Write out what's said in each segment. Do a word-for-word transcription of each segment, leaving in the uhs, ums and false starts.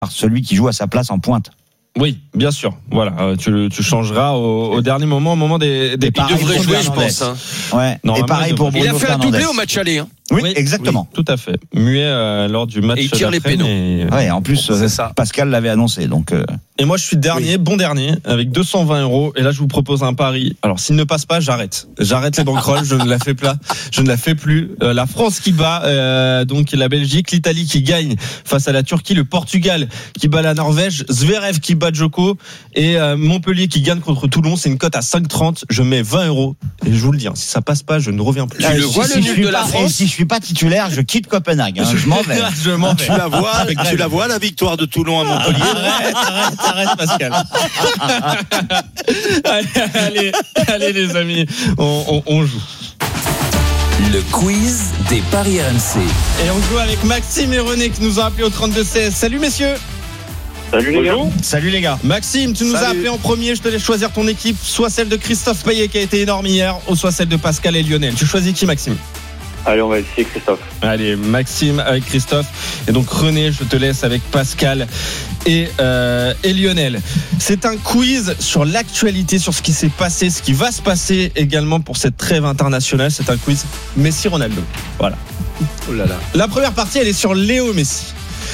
celui qui joue à sa place en pointe. Oui, bien sûr. Voilà, euh, tu, tu changeras au, au dernier moment, au moment des. des il devrait jouer, je pense. Hein. Ouais. Et pareil pour Bruno Il a fait Fernandes. un doublé au match aller. Hein. Oui, oui, exactement. Oui, tout à fait. Muet euh, lors du match. Et il tire les pénaux. Et... Ouais, en plus, euh, Pascal l'avait annoncé. Donc. Euh... Et moi, je suis dernier, oui. bon dernier, avec deux cent vingt euros. Et là, je vous propose un pari. Alors, s'il ne passe pas, j'arrête. J'arrête les banquerolles. Je ne la fais pas. Je ne la fais plus. Euh, la France qui bat euh, donc la Belgique, l'Italie qui gagne face à la Turquie, le Portugal qui bat la Norvège, Zverev qui bat Djoko et euh, Montpellier qui gagne contre Toulon. C'est une cote à cinq trente. Je mets vingt euros. Et je vous le dis, hein, si ça passe pas, je ne reviens plus. Tu le vois, le nul de la France. Et si je suis pas titulaire, je quitte Copenhague. Hein, je m'en vais. je m'en vais. Tu la vois, tu la vois la victoire de Toulon à Montpellier. Arrête, arrête, arrête, Pascal. allez, allez, allez, les amis, on, on, on joue. Le quiz des paris R M C. Et on joue avec Maxime et René qui nous ont appelé au trente-deux seize. Salut messieurs. Salut les gars. Salut les gars. Maxime, tu nous Salut. as appelé en premier. Je te laisse choisir ton équipe, soit celle de Christophe Payet qui a été énorme hier, ou soit celle de Pascal et Lionel. Tu choisis qui, Maxime? Allez, on va essayer Christophe. Allez, Maxime avec Christophe. Et donc René, je te laisse avec Pascal et, euh, et Lionel. C'est un quiz sur l'actualité, sur ce qui s'est passé, ce qui va se passer également pour cette trêve internationale. C'est un quiz Messi-Ronaldo. Voilà. Oh là là. La première partie, elle est sur Léo Messi.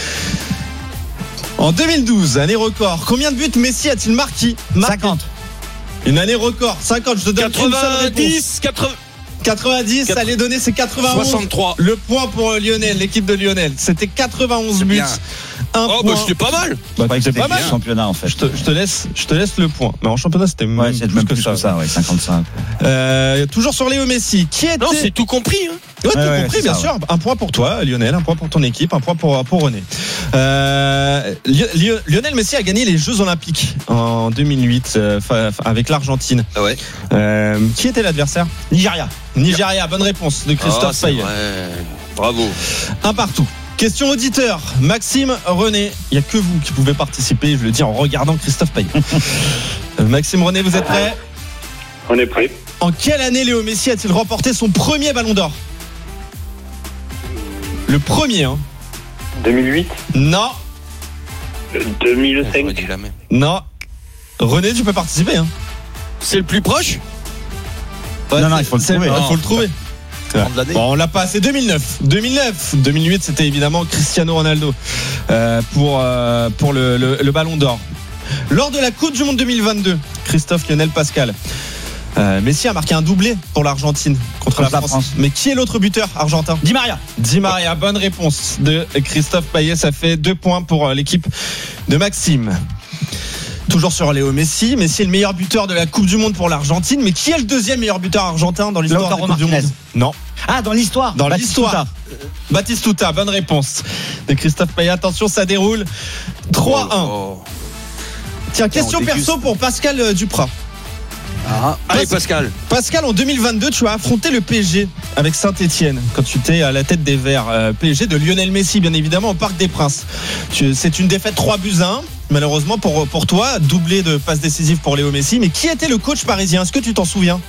En deux mille douze, année record, combien de buts Messi a-t-il marqué? cinquante. Une année record, cinquante. Je te donne une seule réponse. quatre-vingt-dix, quatre-vingts. quatre-vingt-dix, quatre... ça allait donner, c'est quatre-vingt-onze. soixante-trois. Le point pour Lionel, l'équipe de Lionel. C'était quatre-vingt-onze buts. Un oh, point. bah c'était pas mal. Bah, c'est c'était pas mal. Championnat en fait. Je te, je te laisse, je te laisse le point. Mais en championnat, c'était ouais, même, c'est plus, même que plus ça. que ça, ouais, cinquante-cinq. Euh, toujours sur Léo Messi. Qui était... Non, c'est tout compris. Hein. Ouais, tout ouais, ouais, compris, bien ça, sûr. Ouais. Un point pour toi, Lionel, un point pour ton équipe, un point pour, pour René. Euh, Lionel Messi a gagné les Jeux Olympiques en deux mille huit euh, avec l'Argentine. Ah ouais. Euh, qui était l'adversaire? Nigeria. Nigeria, bonne réponse de Christophe oh, Payet. Bravo. Un partout. Question auditeur, Maxime, René, il n'y a que vous qui pouvez participer, je le dis en regardant Christophe Payet. Maxime, René, vous êtes prêts? On est prêts. En quelle année Léo Messi a-t-il remporté son premier ballon d'or? Le premier, hein? deux mille huit. Non. deux mille cinq. Non. René, tu peux participer, hein? C'est le plus proche? Ouais, non, non, il faut le trouver. Il faut le trouver. Bon, on l'a pas, c'est deux mille neuf. deux mille neuf. deux mille huit, c'était évidemment Cristiano Ronaldo euh, pour, euh, pour le, le, le ballon d'or. Lors de la Coupe du Monde deux mille vingt-deux, Christophe, Lionel, Pascal, euh, Messi a marqué un doublé pour l'Argentine contre, contre la, France. la France. Mais qui est l'autre buteur argentin? Di Maria. Di Maria, bonne réponse de Christophe Payet. Ça fait deux points pour l'équipe de Maxime. Toujours sur Léo Messi. Messi est le meilleur buteur de la Coupe du Monde pour l'Argentine. Mais qui est le deuxième meilleur buteur argentin dans l'histoire de la Coupe du Monde? Non. Ah, dans l'histoire. Dans l'histoire. Batistuta, bonne réponse de Christophe Payet. Attention, ça déroule. trois un. Oh, oh. Tiens, question perso pour Pascal Duprat. Ah. Allez, Pascal. Pascal, en deux mille vingt-deux, tu as affronté le P S G avec Saint-Etienne quand tu étais à la tête des Verts. Euh, P S G de Lionel Messi, bien évidemment, au Parc des Princes. Tu, c'est une défaite trois buts à un. Malheureusement pour, pour toi, doublé de passes décisives pour Léo Messi. Mais qui était le coach parisien? Est-ce que tu t'en souviens?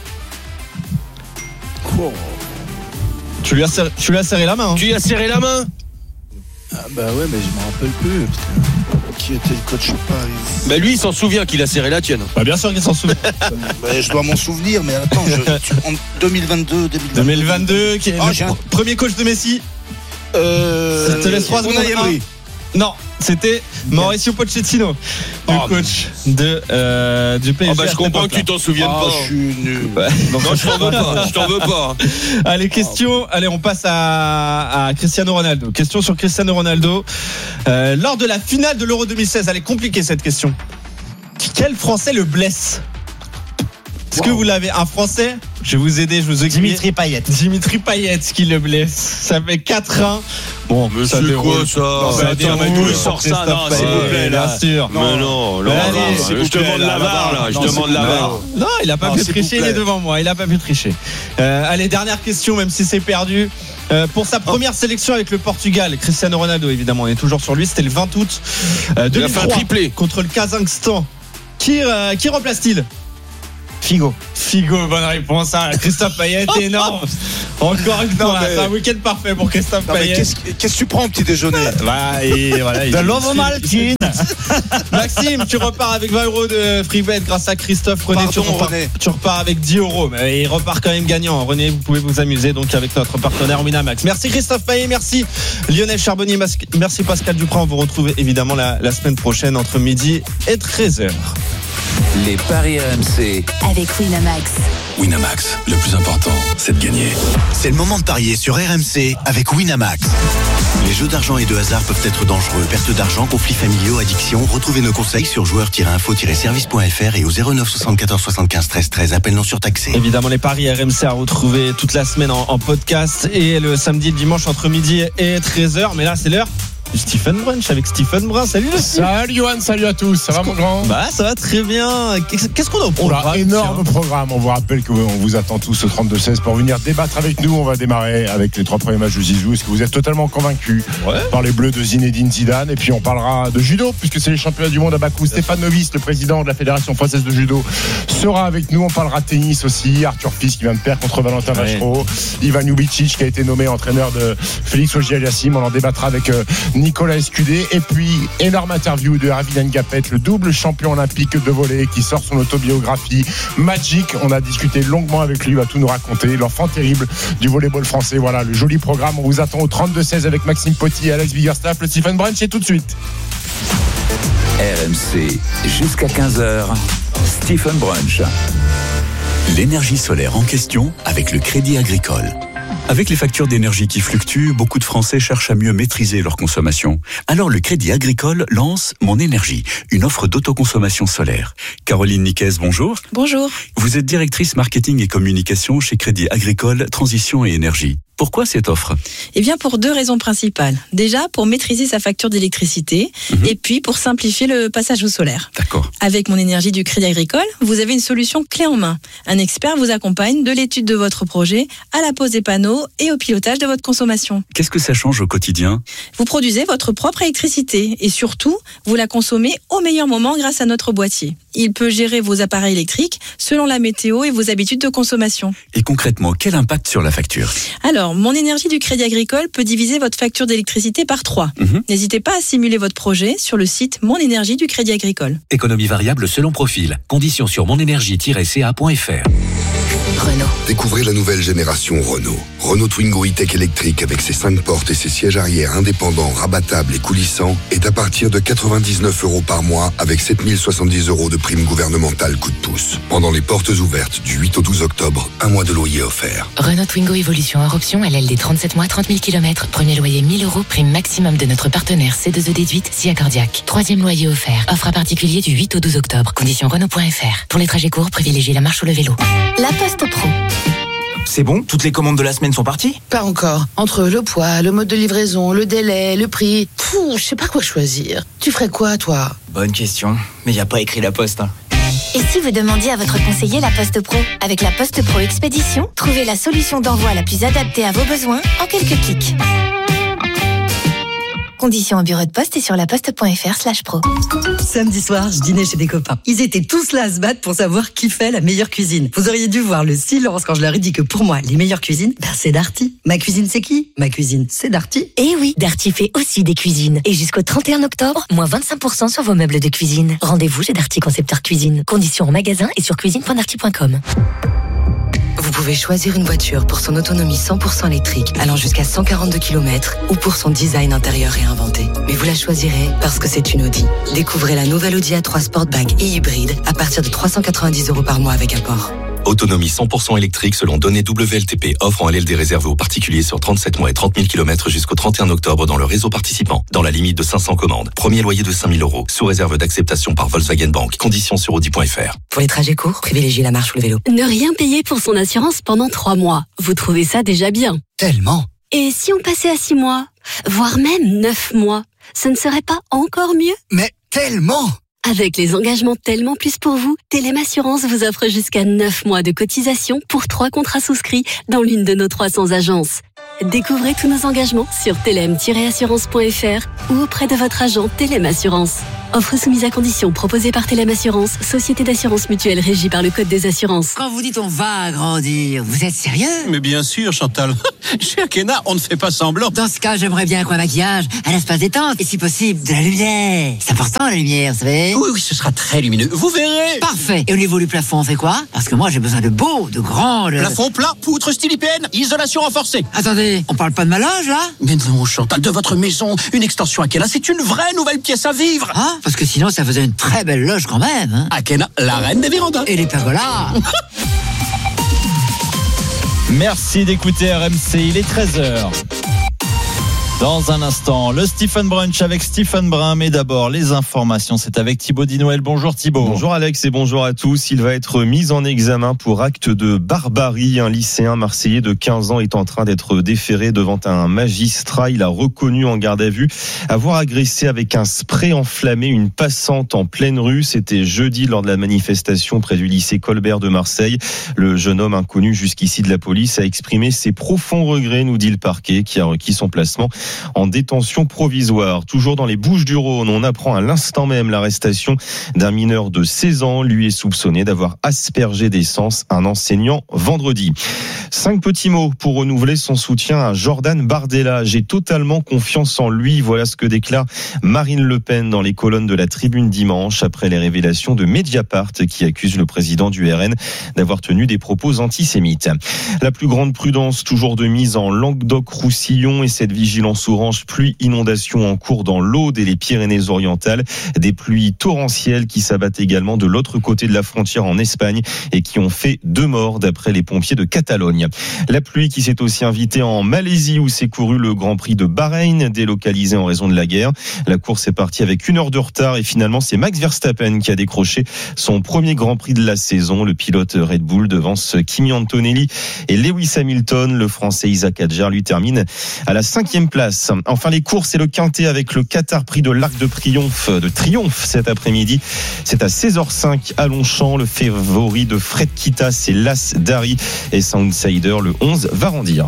Oh. Tu lui as serré, tu lui as serré la main. Hein. Tu lui as serré la main? Ah bah ouais, mais je me rappelle plus. Putain. Qui était le coach parisien? Bah lui, il s'en souvient qu'il a serré la tienne. Bah bien sûr qu'il s'en souvient. Bah, je dois m'en souvenir, mais attends, je, tu, en deux mille vingt-deux, deux mille vingt-deux qui est oh, le un... premier coach de Messi. Euh, Ça te laisse trois secondes. Non, c'était Mauricio Pochettino, le oh, coach de, euh, du P S G. Oh bah je comprends que tu t'en souviennes oh, pas. Je suis nul. Ouais. Non, je t'en veux pas. Je t'en veux pas. Allez, question. Allez, on passe à, à Cristiano Ronaldo. Question sur Cristiano Ronaldo. Euh, lors de la finale de l'Euro deux mille seize, elle est compliquée cette question. Quel Français le blesse? Est-ce wow. que vous l'avez? Un Français? Je vais vous aider, je vous ai Dimitri Payet. Dimitri Payet qui le blesse. Ça fait quatre un. Bon, mais ça c'est quoi ça? Non, ça attends, mais d'où il sort ça? Non, s'il vous plaît, là. Bien sûr. Mais non, là, allez, je demande la barre, là. Je demande la barre. Non, il a pas pu tricher, il est devant moi. Il a pas pu tricher. Euh, allez, dernière question, même si c'est perdu. Euh, pour sa première sélection avec le Portugal, Cristiano Ronaldo, évidemment, on est toujours sur lui. C'était le vingt août euh, deux mille trois, il a fait un triplé contre le Kazakhstan. Qui, euh, qui remplace-t-il? Figo. Figo, bonne réponse. Hein. Christophe Payet, énorme. Encore une Non, fois, mais- c'est un week-end parfait pour Christophe Non, mais Payet. qu'est-ce qu'est-ce que tu prends au petit déjeuner? Bah, et voilà, il- De l'Ovomaltine. Maxime, tu repars avec vingt euros de free bet grâce à Christophe. René, Pardon, tu, repars, René. tu repars avec dix euros. Mais il repart quand même gagnant. René, vous pouvez vous amuser donc avec notre partenaire Winamax. Merci Christophe Payet, merci Lionel Charbonnier, mas- merci Pascal Duprat. On vous retrouve évidemment la, la semaine prochaine entre midi et treize heures. Les paris R M C. Avec Winamax. Winamax, le plus important, c'est de gagner. C'est le moment de parier sur R M C avec Winamax. Les jeux d'argent et de hasard peuvent être dangereux. Perte d'argent, conflits familiaux, addiction. Retrouvez nos conseils sur joueurs tiret info tiret service point f r et au zéro neuf soixante-quatorze soixante-quinze treize treize. Appel non surtaxé. Évidemment, les paris R M C à retrouver toute la semaine en, en podcast et le samedi et le dimanche entre midi et treize heures. Mais là, c'est l'heure du Stephen Brunch avec Stephen Brun. Salut le Steve. Salut Johan, salut à tous, ça va mon grand? Bah, ça va très bien. Qu'est-ce qu'est-ce qu'on a au programme? Oula, énorme programme. On vous rappelle qu'on vous attend tous au trente-deux seize pour venir débattre avec nous. On va démarrer avec les trois premiers matchs de Zizou. Est-ce que vous êtes totalement convaincus Ouais. par les Bleus de Zinedine Zidane? Et puis on parlera de judo puisque c'est les championnats du monde à Bakou. Stéphane Novis, le président de la Fédération française de judo, sera avec nous. On parlera tennis aussi. Arthur Fils qui vient de perdre contre Valentin Ouais. Vachereau. Ivan Ljubicic qui a été nommé entraîneur de Félix Auger-Aliassime. On en débattra avec euh, Nicolas Escudé. Et puis, énorme interview de Ravi Ngapet, le double champion olympique de volley qui sort son autobiographie Magic. On a discuté longuement avec lui, il va tout nous raconter. L'enfant terrible du volleyball français. Voilà, le joli programme. On vous attend au trente-deux seize avec Maxime Potti et Alex Biggerstaff. Le Stephen Brunch, et tout de suite. R M C, jusqu'à quinze heures. Stephen Brunch. L'énergie solaire en question avec le Crédit Agricole. Avec les factures d'énergie qui fluctuent, beaucoup de Français cherchent à mieux maîtriser leur consommation. Alors le Crédit Agricole lance Mon Énergie, une offre d'autoconsommation solaire. Caroline Niquez, bonjour. Bonjour. Vous êtes directrice marketing et communication chez Crédit Agricole Transition et Énergie. Pourquoi cette offre? Eh bien, pour deux raisons principales. Déjà, pour maîtriser sa facture d'électricité, Mhm. et puis pour simplifier le passage au solaire. D'accord. Avec Mon Énergie du Crédit Agricole, vous avez une solution clé en main. Un expert vous accompagne de l'étude de votre projet à la pose des panneaux et au pilotage de votre consommation. Qu'est-ce que ça change au quotidien? Vous produisez votre propre électricité et surtout, vous la consommez au meilleur moment grâce à notre boîtier. Il peut gérer vos appareils électriques selon la météo et vos habitudes de consommation. Et concrètement, quel impact sur la facture? Alors, Mon Énergie du Crédit Agricole peut diviser votre facture d'électricité par trois. Mhm. N'hésitez pas à simuler votre projet sur le site Mon Énergie du Crédit Agricole. Économie variable selon profil. Conditions sur monénergie tiret c a point f r. Renault. Découvrez la nouvelle génération Renault. Renault Twingo E-Tech électrique avec ses cinq portes et ses sièges arrière indépendants, rabattables et coulissants est à partir de quatre-vingt-dix-neuf euros par mois avec sept mille soixante-dix euros de prime gouvernementale coup de pouce. Pendant les portes ouvertes du huit au douze octobre, un mois de loyer offert. Renault Twingo Evolution hors option, L L D trente-sept mois, trente mille kilomètres. Premier loyer mille euros, prime maximum de notre partenaire C deux E déduite, S I A Cardiaque. Troisième loyer offert. Offre à particulier du huit au douze octobre. Conditions Renault point f r. Pour les trajets courts, privilégiez la marche ou le vélo. La Poste Pro. C'est bon? Toutes les commandes de la semaine sont parties? Pas encore. Entre le poids, le mode de livraison, le délai, le prix, pfff, je sais pas quoi choisir. Tu ferais quoi, toi? Bonne question. Mais y a pas écrit la poste, hein. Et si vous demandiez à votre conseiller La Poste Pro? Avec La Poste Pro Expédition, trouvez la solution d'envoi la plus adaptée à vos besoins en quelques clics. Conditions en bureau de poste et sur laposte.fr slash pro. Samedi soir, je dînais chez des copains. Ils étaient tous là à se battre pour savoir qui fait la meilleure cuisine. Vous auriez dû voir le silence quand je leur ai dit que pour moi, les meilleures cuisines, ben c'est Darty. Ma cuisine, c'est qui? Ma cuisine, c'est Darty. Eh oui, Darty fait aussi des cuisines. Et jusqu'au trente et un octobre, moins vingt-cinq pour cent sur vos meubles de cuisine. Rendez-vous chez Darty Concepteur Cuisine. Conditions en magasin et sur cuisine point darty point com. Vous pouvez choisir une voiture pour son autonomie cent pour cent électrique, allant jusqu'à cent quarante-deux kilomètres, ou pour son design intérieur réinventé. Mais vous la choisirez parce que c'est une Audi. Découvrez la nouvelle Audi A trois Sportback et hybride à partir de trois cent quatre-vingt-dix euros par mois avec apport. Autonomie cent pour cent électrique selon données W L T P. Offre en L L D réservée aux particuliers sur trente-sept mois et trente mille kilomètres jusqu'au trente et un octobre dans le réseau participant. Dans la limite de cinq cents commandes. Premier loyer de cinq mille euros. Sous réserve d'acceptation par Volkswagen Bank. Conditions sur audi point f r. Pour les trajets courts, privilégiez la marche ou le vélo. Ne rien payer pour son assurance pendant trois mois. Vous trouvez ça déjà bien? Tellement. Et si on passait à six mois? Voire même neuf mois? Ce ne serait pas encore mieux? Mais tellement! Avec les engagements Tellement Plus pour vous, Telem Assurance vous offre jusqu'à neuf mois de cotisation pour trois contrats souscrits dans l'une de nos trois cents agences. Découvrez tous nos engagements sur telem tiret assurance point f r ou auprès de votre agent Telem Assurance. Offre soumise à condition proposée par Telem Assurance, société d'assurance mutuelle régie par le Code des assurances. Quand vous dites on va agrandir, vous êtes sérieux? Mais bien sûr, Chantal. Chez Akena, on ne fait pas semblant. Dans ce cas, j'aimerais bien qu'un maquillage, un espace détente et si possible, de la lumière. C'est important la lumière, vous savez? Oui, oui, ce sera très lumineux. Vous verrez. Parfait. Et au niveau du plafond, on fait quoi? Parce que moi, j'ai besoin de beau, de grand. De... Plafond plat, poutre style I P N, isolation renforcée. Attendez, on parle pas de ma loge, là? Mais non, Chantal, de votre maison, une extension Akena, c'est une vraie nouvelle pièce à vivre. Ah, parce que sinon, ça faisait une très belle loge quand même. Hein. Akena, la reine des vérandas. Et les pergolas. Merci d'écouter R M C, il est treize heures. Dans un instant, le Stephen Brunch avec Stephen Brun, mais d'abord les informations, c'est avec Thibaut Dinoël. Bonjour Thibaut. Bonjour Alex et bonjour à tous. Il va être mis en examen pour acte de barbarie. Un lycéen marseillais de quinze ans est en train d'être déféré devant un magistrat. Il a reconnu en garde à vue avoir agressé avec un spray enflammé une passante en pleine rue. C'était jeudi lors de la manifestation près du lycée Colbert de Marseille. Le jeune homme inconnu jusqu'ici de la police a exprimé ses profonds regrets, nous dit le parquet, qui a requis son placement en détention provisoire. Toujours dans les Bouches-du-Rhône, on apprend à l'instant même l'arrestation d'un mineur de seize ans. Lui est soupçonné d'avoir aspergé d'essence un enseignant vendredi. Cinq petits mots pour renouveler son soutien à Jordan Bardella. J'ai totalement confiance en lui. Voilà ce que déclare Marine Le Pen dans les colonnes de la Tribune dimanche après les révélations de Mediapart qui accuse le président du R N d'avoir tenu des propos antisémites. La plus grande prudence toujours de mise en Languedoc-Roussillon et cette vigilance orange pluie inondation en cours dans l'Aude et les Pyrénées-Orientales. Des pluies torrentielles qui s'abattent également de l'autre côté de la frontière en Espagne et qui ont fait deux morts d'après les pompiers de Catalogne. La pluie qui s'est aussi invitée en Malaisie où s'est couru le Grand Prix de Bahreïn, délocalisé en raison de la guerre. La course est partie avec une heure de retard et finalement c'est Max Verstappen qui a décroché son premier Grand Prix de la saison. Le pilote Red Bull devance Kimi Antonelli et Lewis Hamilton. Le Français Isaac Adjar lui termine à la cinquième place. Enfin les courses et le quintet avec le Qatar Prix de l'Arc de Triomphe de Triomphe cet après-midi. C'est à seize heures cinq à Longchamp. Le favori de Fred Kita, c'est Las Dari et Soundsider, le onze, va rendir.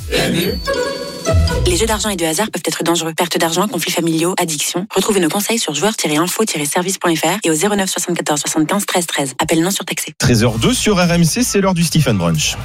Les jeux d'argent et de hasard peuvent être dangereux. Perte d'argent, conflits familiaux, addiction. Retrouvez nos conseils sur joueurs tiret info tiret service point f r et au zéro neuf soixante-quatorze soixante-quinze treize treize. Appel non surtaxé. treize heures deux sur R M C, c'est l'heure du Stephen Brunch.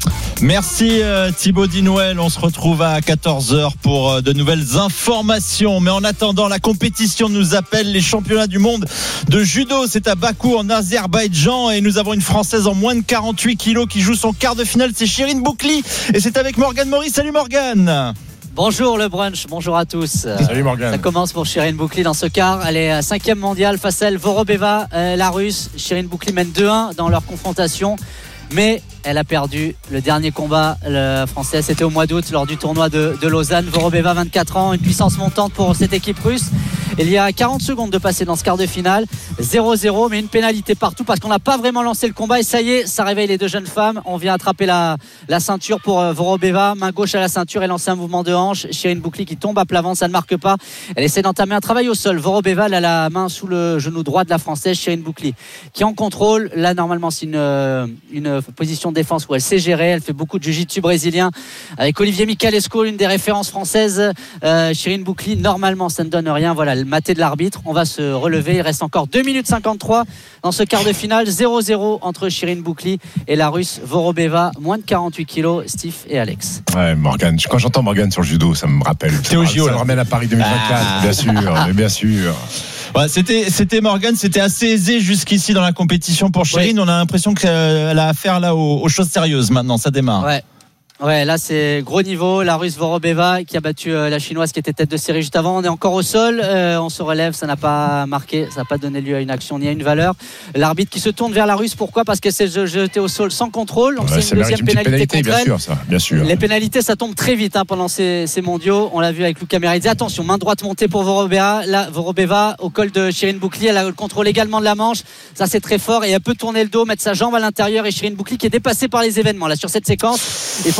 Merci euh, Thibaut Dinoël. On se retrouve à quatorze heures pour euh, de nouvelles informations. Mais en attendant, la compétition nous appelle. Les championnats du monde de judo, c'est à Bakou en Azerbaïdjan et nous avons une Française en moins de quarante-huit kilos qui joue son quart de finale. C'est Chérine Boukli et c'est avec Morgane Maurice. Salut Morgane. Bonjour le brunch, bonjour à tous. Salut Morgane. Ça commence pour Chérine Boukli dans ce quart. Elle est cinquième mondiale face à elle, Vorobeva, euh, la russe. Chérine Boukli mène deux un dans leur confrontation. Mais elle a perdu le dernier combat. Le français, c'était au mois d'août lors du tournoi de, de Lausanne. Vorobeva, vingt-quatre ans, une puissance montante pour cette équipe russe. Il y a quarante secondes de passer dans ce quart de finale. zéro zéro, mais une pénalité partout parce qu'on n'a pas vraiment lancé le combat. Et ça y est, ça réveille les deux jeunes femmes. On vient attraper la, la ceinture pour Vorobeva. Main gauche à la ceinture et lancer un mouvement de hanche. Chérine Boukli qui tombe à plat ventre, ça ne marque pas. Elle essaie d'entamer un travail au sol. Vorobeva, elle a la main sous le genou droit de la française. Chérine Boukli qui en contrôle. Là, normalement, c'est une, une position de défense où elle sait gérer. Elle fait beaucoup de jiu-jitsu brésilien avec Olivier Michalesco, l'une des références françaises. Euh, Chérine Boukli, normalement, ça ne donne rien. Voilà, le maté de l'arbitre. On va se relever. Il reste encore deux minutes cinquante-trois dans ce quart de finale. zéro zéro entre Chérine Boukli et la russe Vorobeva. Moins de quarante-huit kilos, Steve et Alex. Ouais, Morgane. Quand j'entends Morgane sur le judo, ça me rappelle. Ça, me, ça me ramène à Paris deux mille vingt-quatre, ah. bien sûr. Mais bien sûr. Ouais, c'était, c'était Morgane, c'était assez aisé jusqu'ici dans la compétition pour Chérine. Oui. On a l'impression qu'elle a affaire là aux, aux choses sérieuses maintenant. Ça démarre. Ouais. Ouais, là c'est gros niveau. La russe Vorobeva qui a battu euh, la chinoise qui était tête de série juste avant. On est encore au sol, euh, on se relève, ça n'a pas marqué, ça n'a pas donné lieu à une action ni à une valeur. L'arbitre qui se tourne vers la russe, pourquoi ? Parce qu'elle s'est jetée au sol sans contrôle. Donc ouais, c'est une deuxième une pénalité, pénalité contre bien elle. Sûr, ça, bien sûr. Les pénalités, ça tombe très vite hein, pendant ces, ces mondiaux. On l'a vu avec Luca Meridze. Attention, main droite montée pour Vorobeva. Là, Vorobeva au col de Chérine Boukli. Elle a le contrôle également de la manche. Ça c'est très fort et elle peut tourner le dos, mettre sa jambe à l'intérieur et Chérine Boukli qui est dépassée par les événements là sur cette séquence. Il faut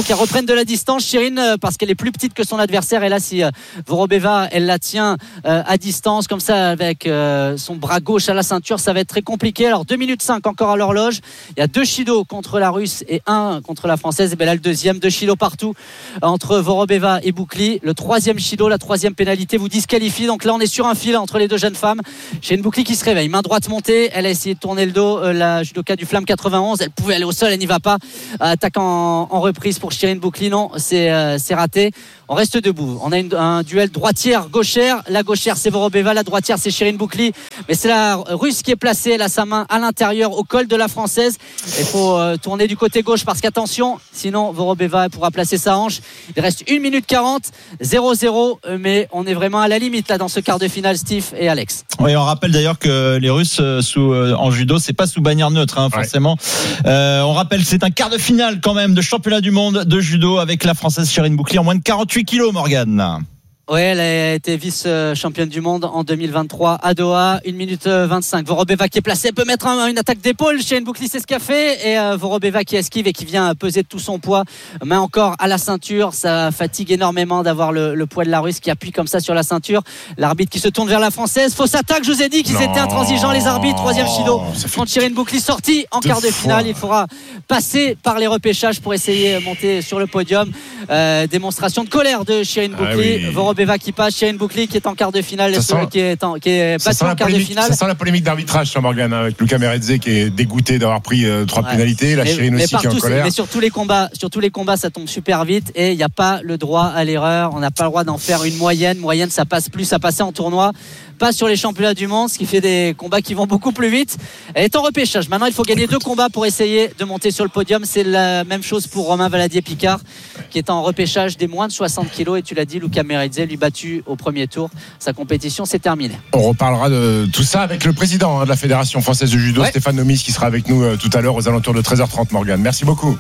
qu'elle reprenne de la distance. Shirin, parce qu'elle est plus petite que son adversaire. Et là, si Vorobeva, elle la tient à distance, comme ça, avec son bras gauche à la ceinture, ça va être très compliqué. Alors, deux minutes cinq encore à l'horloge. Il y a deux Shido contre la Russe et un contre la Française. Et bien là, le deuxième, deux Shido partout entre Vorobeva et Boukli. Le troisième Shido, la troisième pénalité vous disqualifie. Donc là, on est sur un fil entre les deux jeunes femmes. Shirin Boukli qui se réveille. Main droite montée. Elle a essayé de tourner le dos. La judoka du Flamme quatre-vingt-onze. Elle pouvait aller au sol. Elle n'y va pas. Attaque en, en reprise pour Shirin Boukli. Non, c'est, euh, c'est raté. On reste debout. On a une, un duel droitière-gauchère. La gauchère, c'est Vorobeva. La droitière, c'est Shirin Boukli. Mais c'est la Russe qui est placée. Elle a sa main à l'intérieur, au col de la Française. Il faut euh, tourner du côté gauche parce qu'attention, sinon Vorobeva pourra placer sa hanche. Il reste une minute quarante, zéro zéro. Mais on est vraiment à la limite là dans ce quart de finale, Steve et Alex. Oui, on rappelle d'ailleurs que les Russes sous, euh, en judo, c'est pas sous bannière neutre, hein, forcément. Ouais. Euh, on rappelle que c'est un quart de finale quand même de championnat du monde de judo avec la Française Shirin Boukli en moins de quarante-huit kilos, Morgane. Oui, elle a été vice-championne du monde en deux mille vingt-trois à Doha, une minute vingt-cinq. Vorobeva qui est placée, elle peut mettre un, une attaque d'épaule. Shirin Boukli, c'est ce qu'a fait. Et euh, Vorobeva qui esquive et qui vient peser de tout son poids. Main encore à la ceinture. Ça fatigue énormément d'avoir le, le poids de la Russe qui appuie comme ça sur la ceinture. L'arbitre qui se tourne vers la Française. Fausse attaque, je vous ai dit qu'ils non. étaient intransigeants, les arbitres. Troisième Shido contre Shirin Boukli, sorti en quart de finale. Il faudra passer par les repêchages pour essayer de monter sur le podium. Euh, démonstration de colère de Shirin Boukli. Ah oui. Vorobeva qui passe, Shirin Boukli qui est en quart de finale, sent, qui est, en, qui est battu en quart de finale. Ça sent la polémique d'arbitrage sur Morgane avec Luca Merezze qui est dégoûté d'avoir pris euh, trois ouais. pénalités, la Shirin aussi qui est en colère. Mais sur tous les combats, sur tous les combats, ça tombe super vite et il n'y a pas le droit à l'erreur. On n'a pas le droit d'en faire une moyenne. Moyenne, ça passe plus, ça passait en tournoi, pas sur les championnats du monde, ce qui fait des combats qui vont beaucoup plus vite. Elle est en repêchage. Maintenant, il faut gagner deux combats pour essayer de monter sur le podium. C'est la même chose pour Romain Valadier-Picard qui est en repêchage des moins de soixante kilos. Et tu l'as dit, Luca Merezze lui battu au premier tour. Sa compétition, c'est terminé. On reparlera de tout ça avec le président hein, de la Fédération française de judo, ouais. Stéphane Nomis, qui sera avec nous euh, tout à l'heure aux alentours de treize heures trente. Morgane, merci beaucoup.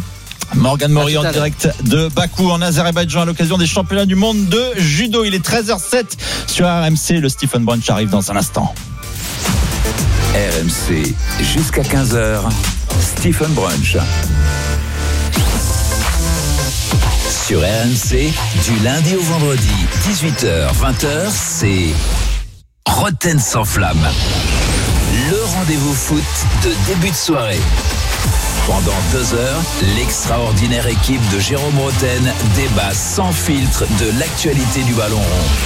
Morgane Maury en direct de Bakou en Azerbaïdjan à l'occasion des championnats du monde de judo. Il est treize heures zéro sept sur R M C. Le Stephen Brunch arrive dans un instant. R M C jusqu'à quinze heures. Stephen Brunch. Sur R M C, du lundi au vendredi, dix-huit heures vingt heures, c'est Roten sans flamme. Le rendez-vous foot de début de soirée. Pendant deux heures, l'extraordinaire équipe de Jérôme Roten débat sans filtre de l'actualité du ballon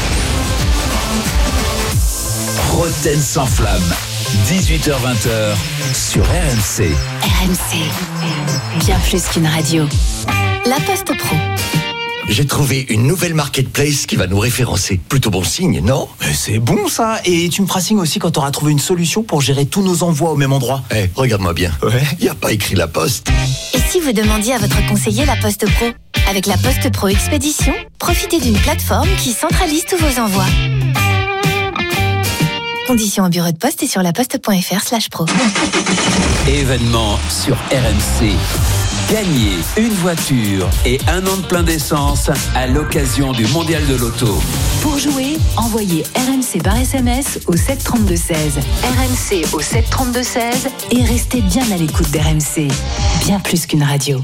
rond. Roten sans flamme, dix-huit heures vingt heures sur R M C. R M C, bien plus qu'une radio. La Poste Pro. J'ai trouvé une nouvelle marketplace qui va nous référencer. Plutôt bon signe, non? Mais c'est bon ça. Et tu me feras signe aussi quand tu auras trouvé une solution pour gérer tous nos envois au même endroit. Eh, hey, regarde-moi bien. Ouais. Y a pas écrit La Poste. Et si vous demandiez à votre conseiller La Poste Pro? Avec La Poste Pro Expédition, profitez d'une plateforme qui centralise tous vos envois. Conditions au bureau de poste et sur laposte.fr slash pro. Événement sur R M C. Gagnez une voiture et un an de plein d'essence à l'occasion du Mondial de l'Auto. Pour jouer, envoyez R M C par S M S au sept trente-deux seize. R M C au sept trente-deux seize et restez bien à l'écoute d'R M C. Bien plus qu'une radio.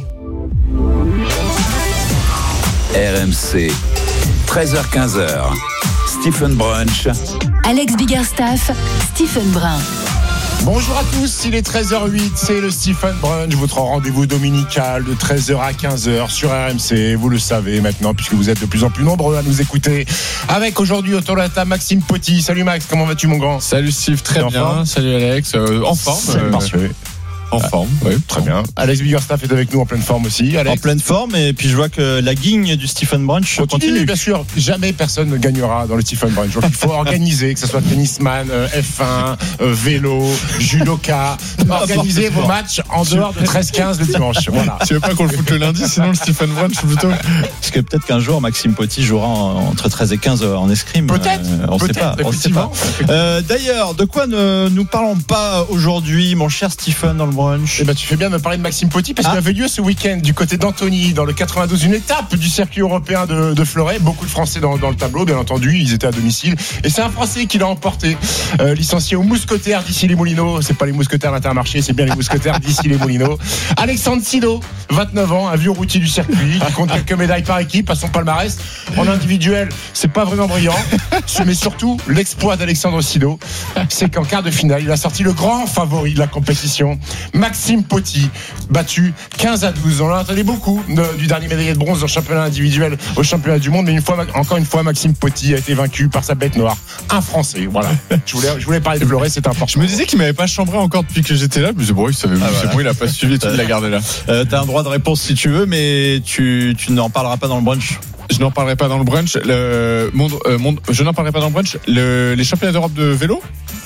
R M C, treize heures quinze. Stephen Brunch. Alex Biggerstaff, Stephen Brun. Bonjour à tous, il est treize heures huit, c'est le Stephen Brunch, votre rendez-vous dominical de treize heures à quinze heures sur R M C. Vous le savez maintenant, puisque vous êtes de plus en plus nombreux à nous écouter. Avec aujourd'hui autour de la table Maxime Poty. Salut Max, comment vas-tu mon grand? Salut Steve, très bien. Forme. Salut Alex, euh, en forme. C'est parfait. En forme, oui, très bien. Alex Biggerstaff est avec nous en pleine forme aussi. Alex. En pleine forme, et puis je vois que la guigne du Stephen Brunch continue. continue. Bien sûr, jamais personne ne gagnera dans le Stephen Brunch. Donc il faut organiser, que ce soit tennisman, F un, vélo, judoka. Organisez vos matchs en dehors de treize quinze le dimanche. Voilà. Tu veux pas qu'on le foute le lundi, sinon le Stephen Brunch plutôt. Parce que peut-être qu'un jour Maxime Poty jouera en, entre treize et quinze en escrime. Peut-être. Euh, on ne sait pas. On sait pas. Euh, d'ailleurs, de quoi ne nous parlons pas aujourd'hui, mon cher Stephen, dans le brunch. Eh ben, tu fais bien de me parler de Maxime Potty parce ah. qu'il avait lieu ce week-end du côté d'Antony dans le quatre-vingt-douze, une étape du circuit européen de, de Fleuret. Beaucoup de Français dans, dans le tableau, bien entendu. Ils étaient à domicile. Et c'est un Français qui l'a emporté, euh, licencié aux Mousquetaires d'ici les Moulineaux. C'est pas les Mousquetaires d'Intermarché, c'est bien les Mousquetaires d'ici les Moulineaux. Alexandre Sido, vingt-neuf ans, un vieux routier du circuit, qui compte quelques médailles par équipe à son palmarès. En individuel, c'est pas vraiment brillant. Mais surtout, l'exploit d'Alexandre Sido, c'est qu'en quart de finale, il a sorti le grand favori de la compétition, Maxime Potty, battu quinze à douze. On l'entendait beaucoup de, du dernier médaillé de bronze au championnat individuel au championnat du monde, mais une fois, encore une fois, Maxime Potty a été vaincu par sa bête noire. Un Français, voilà. Je voulais, je voulais parler de Fleuret, c'est important. Je me disais qu'il m'avait pas chambré encore depuis que j'étais là. Je me disais, bon, il savait, ah, c'est voilà. Bon, il a pas suivi, tu l'as gardé là. Euh, t'as un droit de réponse si tu veux, mais tu, tu n'en parleras pas dans le brunch. Je n'en parlerai pas dans le brunch. Le monde, euh, monde, je n'en parlerai pas dans le brunch. Le, les championnats d'Europe de vélo.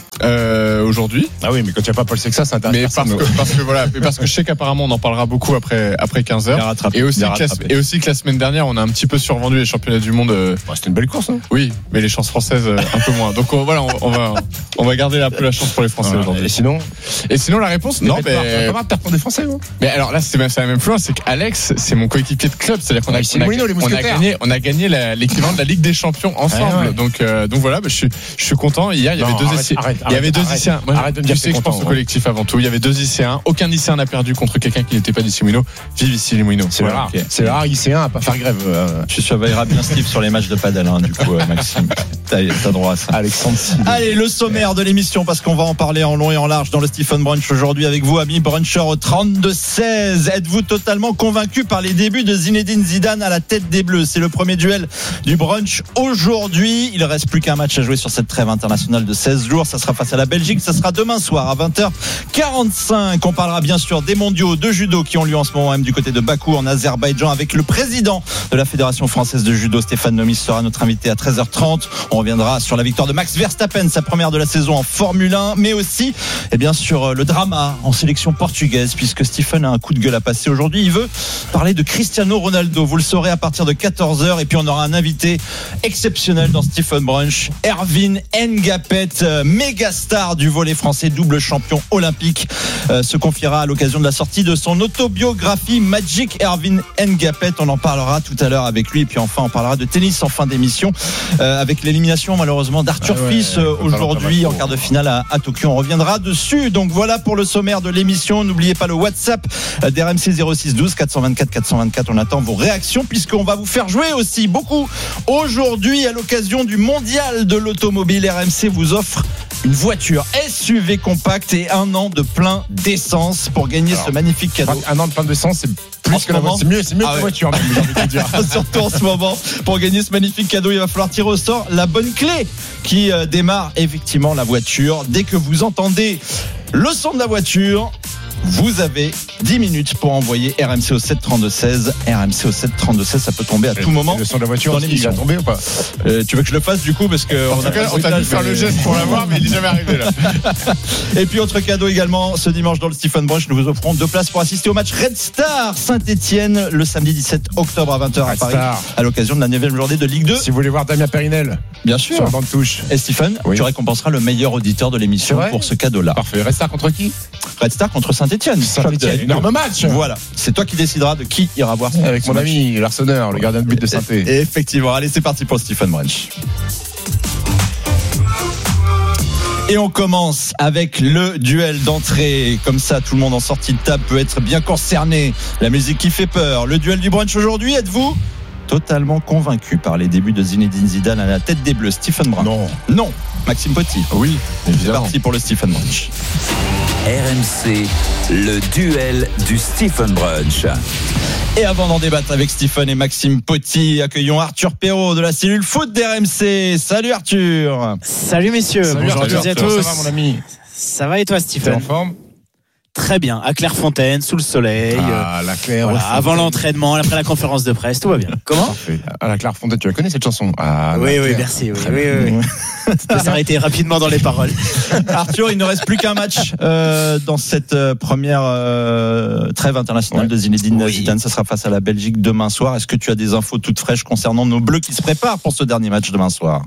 Euh, aujourd'hui. Ah oui, mais quand il n'y a pas Paul Sexa, ça intéresse. Mais parce que, parce que voilà, mais parce que je sais qu'apparemment on en parlera beaucoup après après quinze heures. Et aussi que la, et aussi que la semaine dernière on a un petit peu survendu les championnats du monde. Euh, bah, c'était une belle course. Hein. Oui, mais les chances françaises euh, un peu moins. Donc on, voilà, on, on va on va garder un peu la chance pour les Français voilà. aujourd'hui. Et sinon, et sinon la réponse non, mais mais pas perdre pour des Français. Hein. Mais alors là c'est même c'est la même chose, c'est qu'Alex c'est mon coéquipier de club, c'est-à-dire qu'on a, on a, Moulineaux, on a gagné on a gagné la, l'équivalent de la Ligue des Champions ensemble. Ah ouais. Donc euh, donc voilà, bah, je suis je suis content. Hier il y avait non, deux essais, il y avait deux essais. Moi, arrête de me dire tu sais que je pense au collectif avant tout. Il y avait deux lycéens. Aucun lycéen n'a perdu contre quelqu'un qui n'était pas d'ici Moulineaux. Vive ici les Moulineaux. C'est rare. Okay. C'est rare, lycéen à pas faire grève. Euh... Tu surveilleras bien Steve sur les matchs de padel, hein, du coup, euh, Maxime. T'as, t'as droit à ça. Alexandre Sido. Allez, le sommaire de l'émission, parce qu'on va en parler en long et en large dans le Stephen Brunch aujourd'hui avec vous, amis bruncher au trente-deux seize. Êtes-vous totalement convaincu par les débuts de Zinedine Zidane à la tête des Bleus? C'est le premier duel du brunch aujourd'hui. Il reste plus qu'un match à jouer sur cette trêve internationale de seize jours. Ça sera face à la Belgique. Ça sera demain soir à vingt heures quarante-cinq. On parlera bien sûr des mondiaux de judo qui ont lieu en ce moment même du côté de Bakou en Azerbaïdjan avec le président de la Fédération française de judo, Stéphane Nomis, sera notre invité à treize heures trente. On reviendra sur la victoire de Max Verstappen, sa première de la saison en Formule un, mais aussi eh bien, sur le drama en sélection portugaise puisque Stephen a un coup de gueule à passer aujourd'hui. Il veut parler de Cristiano Ronaldo. Vous le saurez à partir de quatorze heures et puis on aura un invité exceptionnel dans Stephen Brunch, Erwin Ngapet, méga star du volley français, double champion olympique, euh, se confiera à l'occasion de la sortie de son autobiographie Magic Erwin Ngapet. On en parlera tout à l'heure avec lui et puis enfin on parlera de tennis en fin d'émission euh, avec l'élimination malheureusement d'Arthur ah ouais, Fils euh, aujourd'hui en quart de finale à, à Tokyo. On reviendra dessus. Donc voilà pour le sommaire de l'émission. N'oubliez pas le WhatsApp d'R M C zéro six douze quatre cent vingt-quatre quatre cent vingt-quatre. On attend vos réactions puisqu'on va vous faire jouer aussi beaucoup aujourd'hui à l'occasion du mondial de l'automobile. R M C vous offre une voiture S U V compacte et un an de plein d'essence pour gagner Alors, ce magnifique cadeau. Un an de plein d'essence, c'est plus que la voiture. C'est mieux, c'est mieux ah que ouais. la voiture, même, j'ai envie de te dire. Surtout en ce moment, pour gagner ce magnifique cadeau, il va falloir tirer au sort la bonne clé qui euh, démarre effectivement la voiture. Dès que vous entendez le son de la voiture, vous avez dix minutes pour envoyer R M C au sept trente-deux seize. R M C au sept trente-deux seize, ça peut tomber à tout et moment. Le son de la voiture, il va tomber ou pas euh, Tu veux que je le fasse du coup parce que en on, a cas, on t'a pu faire le geste pour l'avoir, mais il n'est jamais arrivé là. Et puis autre cadeau également, ce dimanche dans le Stephen Brunch, nous vous offrons deux places pour assister au match Red Star Saint-Etienne le samedi dix-sept octobre à vingt heures à Paris, Star. À l'occasion de la neuvième journée de Ligue deux. Si vous voulez voir Damien Périnel, bien sûr, sur la bande touche. Et Stephen, oui. tu récompenseras le meilleur auditeur de l'émission pour ce cadeau-là. Parfait. Red Star contre qui? Red Star contre Saint-Etienne. Saint-Etienne. Énorme match. Voilà, c'est toi qui décideras de qui ira voir. Avec mon match. Ami l'Arseneur, le gardien de but de Saint-Etienne. Effectivement, allez, c'est parti pour le Stephen Brunch. Et on commence avec le duel d'entrée. Comme ça, tout le monde en sortie de table peut être bien concerné. La musique qui fait peur. Le duel du brunch aujourd'hui, êtes-vous totalement convaincu par les débuts de Zinedine Zidane à la tête des Bleus? Stephen Brun. Non. Non. Maxime Potty. Oui, évidemment. C'est parti pour le Stephen Brunch. R M C, le duel du Stephen Brunch. Et avant d'en débattre avec Stephen et Maxime Potty, accueillons Arthur Perrault de la cellule foot d'R M C. Salut Arthur. Salut messieurs. Salut bonjour Arthur, à tous et à tous. Ça va mon ami? Ça va et toi Stephen? T'es en forme? Très bien, à Clairefontaine, sous le soleil. Ah, la Claire. Voilà, avant l'entraînement, après la conférence de presse, tout va bien. Comment? Parfait. À la Clairefontaine, tu la connais cette chanson? Ah, oui, oui, merci. Oui, oui, oui, oui. Tu peux s'arrêter rapidement dans les paroles. Arthur, il ne reste plus qu'un match euh, dans cette euh, première euh, trêve internationale ouais. de Zinedine oui. Zidane. Ça sera face à la Belgique demain soir. Est-ce que tu as des infos toutes fraîches concernant nos Bleus qui se préparent pour ce dernier match demain soir?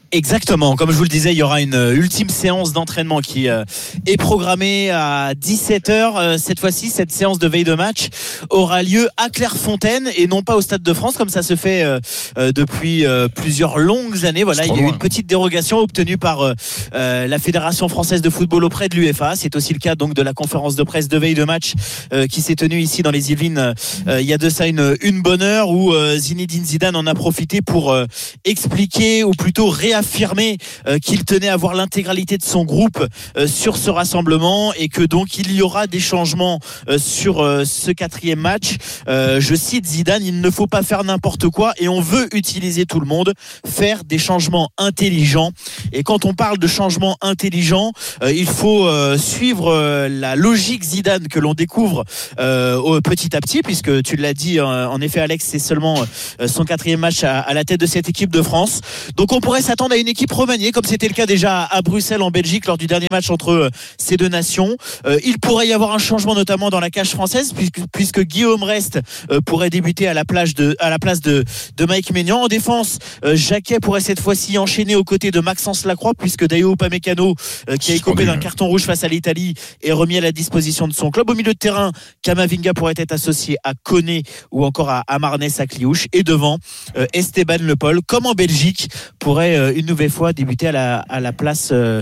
Exactement, comme je vous le disais, il y aura une ultime séance d'entraînement qui euh, est programmée à dix-sept heures. Euh, cette fois-ci, cette séance de veille de match aura lieu à Clairefontaine et non pas au Stade de France comme ça se fait euh, euh, depuis euh, plusieurs longues années. Voilà, il y a eu une petite dérogation obtenue par euh, euh, la Fédération française de football auprès de l'U E F A. C'est aussi le cas donc de la conférence de presse de veille de match euh, qui s'est tenue ici dans les Yvelines euh, il y a de ça une, une bonne heure où euh, Zinedine Zidane en a profité pour euh, expliquer ou plutôt réaffirmer affirmé euh, qu'il tenait à voir l'intégralité de son groupe euh, sur ce rassemblement et que donc il y aura des changements euh, sur euh, ce quatrième match. Euh, je cite Zidane, il ne faut pas faire n'importe quoi et on veut utiliser tout le monde, faire des changements intelligents. Et quand on parle de changements intelligents, euh, il faut euh, suivre euh, la logique Zidane que l'on découvre euh, petit à petit, puisque tu l'as dit, euh, en effet Alex, c'est seulement euh, son quatrième match à, à la tête de cette équipe de France. Donc on pourrait s'attendre à une équipe remaniée comme c'était le cas déjà à Bruxelles en Belgique lors du dernier match entre ces deux nations. Euh, il pourrait y avoir un changement notamment dans la cage française puisque, puisque Guillaume Rest euh, pourrait débuter à la, plage de, à la place de, de Mike Maignan. En défense, euh, Jacquet pourrait cette fois-ci enchaîner aux côtés de Maxence Lacroix puisque Dayot Upamecano euh, qui a écopé d'un carton rouge face à l'Italie est remis à la disposition de son club. Au milieu de terrain, Kamavinga pourrait être associé à Koné ou encore à Amarnes Akliouche et devant euh, Esteban Le Paul comme en Belgique pourrait euh, une nouvelle fois débuter à la, à la place euh,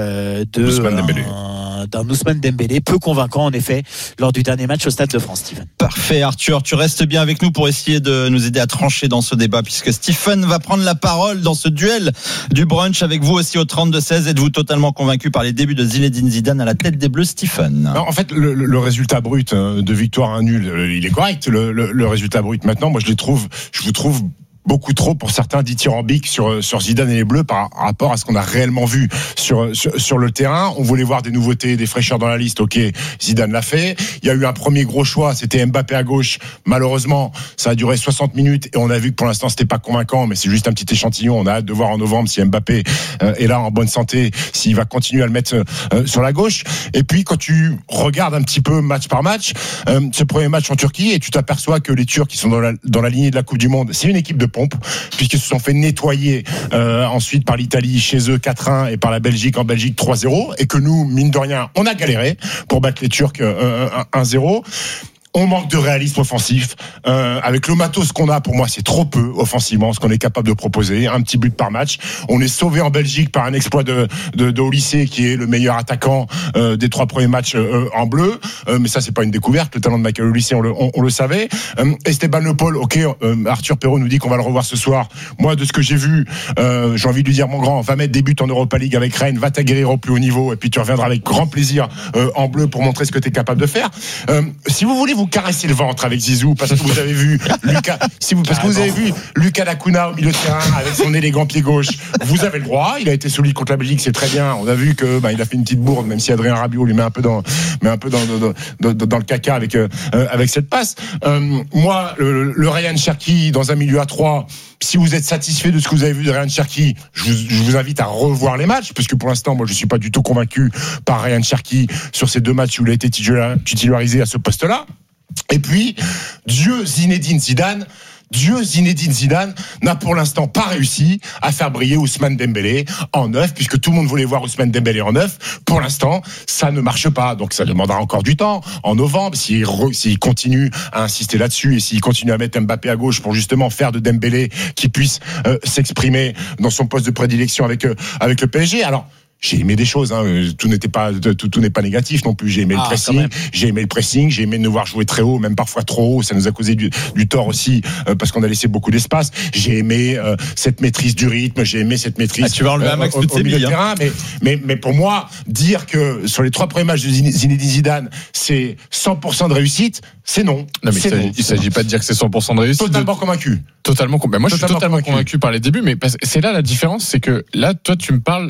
de Ousmane Dembélé. Un, d'un Ousmane Dembélé, peu convaincant en effet lors du dernier match au Stade de France. Stephen. Parfait Arthur, tu restes bien avec nous pour essayer de nous aider à trancher dans ce débat puisque Stephen va prendre la parole dans ce duel du brunch avec vous aussi au trente-deux seize. Êtes-vous totalement convaincu par les débuts de Zinedine Zidane à la tête des Bleus, Stephen? Non, en fait, le, le résultat brut de victoire à un nul, il est correct. Le, le, le résultat brut maintenant, moi je les trouve, je vous trouve beaucoup trop pour certains dithyrambiques sur sur Zidane et les Bleus par rapport à ce qu'on a réellement vu sur, sur sur le terrain. On voulait voir des nouveautés, des fraîcheurs dans la liste. Ok, Zidane l'a fait. Il y a eu un premier gros choix, c'était Mbappé à gauche. Malheureusement, ça a duré soixante minutes et on a vu que pour l'instant c'était pas convaincant, mais c'est juste un petit échantillon. On a hâte de voir en novembre si Mbappé euh, est là en bonne santé, s'il va continuer à le mettre euh, sur la gauche. Et puis quand tu regardes un petit peu match par match, euh, ce premier match en Turquie et tu t'aperçois que les Turcs qui sont dans la dans la lignée de la Coupe du Monde, c'est une équipe de pompe, puisqu'ils se sont fait nettoyer euh, ensuite par l'Italie chez eux quatre un et par la Belgique en Belgique trois zéro, et que nous, mine de rien, on a galéré pour battre les Turcs euh, un zéro. On manque de réalisme offensif. Euh, avec le matos qu'on a, pour moi, c'est trop peu offensivement ce qu'on est capable de proposer. Un petit but par match. On est sauvé en Belgique par un exploit de de, de Olysée, qui est le meilleur attaquant euh, des trois premiers matchs euh, en bleu. Euh, mais ça, c'est pas une découverte. Le talent de Michael Olysée, on le on, on le savait. Euh, Esteban Le Paul, ok. Euh, Arthur Perrault nous dit qu'on va le revoir ce soir. Moi, de ce que j'ai vu, euh, j'ai envie de lui dire, mon grand, va mettre des buts en Europa League avec Rennes, va t'aguerrir au plus haut niveau, et puis tu reviendras avec grand plaisir euh, en bleu pour montrer ce que tu es capable de faire. Euh, si vous voulez vous caresser le ventre avec Zizou, parce que vous avez vu Lucas, si vous, parce que vous avez vu Lucas Lacuna au milieu de terrain avec son élégant pied gauche, vous avez le droit. Il a été solide contre la Belgique, c'est très bien. On a vu que bah, il a fait une petite bourde, même si Adrien Rabiot lui met un peu dans, met un peu dans, dans, dans, dans le caca avec euh, avec cette passe. Euh, moi, le, le Ryan Cherki dans un milieu à trois. Si vous êtes satisfait de ce que vous avez vu de Ryan Cherki, je vous, je vous invite à revoir les matchs, parce que pour l'instant, moi, je suis pas du tout convaincu par Ryan Cherki sur ces deux matchs où il a été titularisé à ce poste-là. Et puis, Dieu Zinedine Zidane, Dieu Zinedine Zidane n'a pour l'instant pas réussi à faire briller Ousmane Dembélé en neuf, puisque tout le monde voulait voir Ousmane Dembélé en neuf. Pour l'instant, ça ne marche pas. Donc ça demandera encore du temps. En novembre, s'il, re, s'il continue à insister là-dessus et s'il continue à mettre Mbappé à gauche pour justement faire de Dembélé qui puisse euh, s'exprimer dans son poste de prédilection avec, euh, avec le P S G. Alors, j'ai aimé des choses, hein. Tout n'était pas tout, tout n'est pas négatif non plus. J'ai aimé ah, le pressing, j'ai aimé le pressing, j'ai aimé nous voir jouer très haut, même parfois trop haut. Ça nous a causé du, du tort aussi euh, parce qu'on a laissé beaucoup d'espace. J'ai aimé euh, cette maîtrise du rythme, j'ai aimé cette maîtrise. Ah, tu vas enlever euh, un max au, de au milieu de hein. terrain, mais mais mais pour moi, dire que sur les trois premiers matchs de Zinedine Zidane, c'est cent pour cent de réussite, c'est non. Non mais c'est il non. ne s'agit pas de dire que c'est cent pour cent de réussite. Totalement de... convaincu. Totalement convaincu. Moi, je totalement suis totalement convaincu. convaincu par les débuts, mais c'est là la différence, c'est que là, toi, tu me parles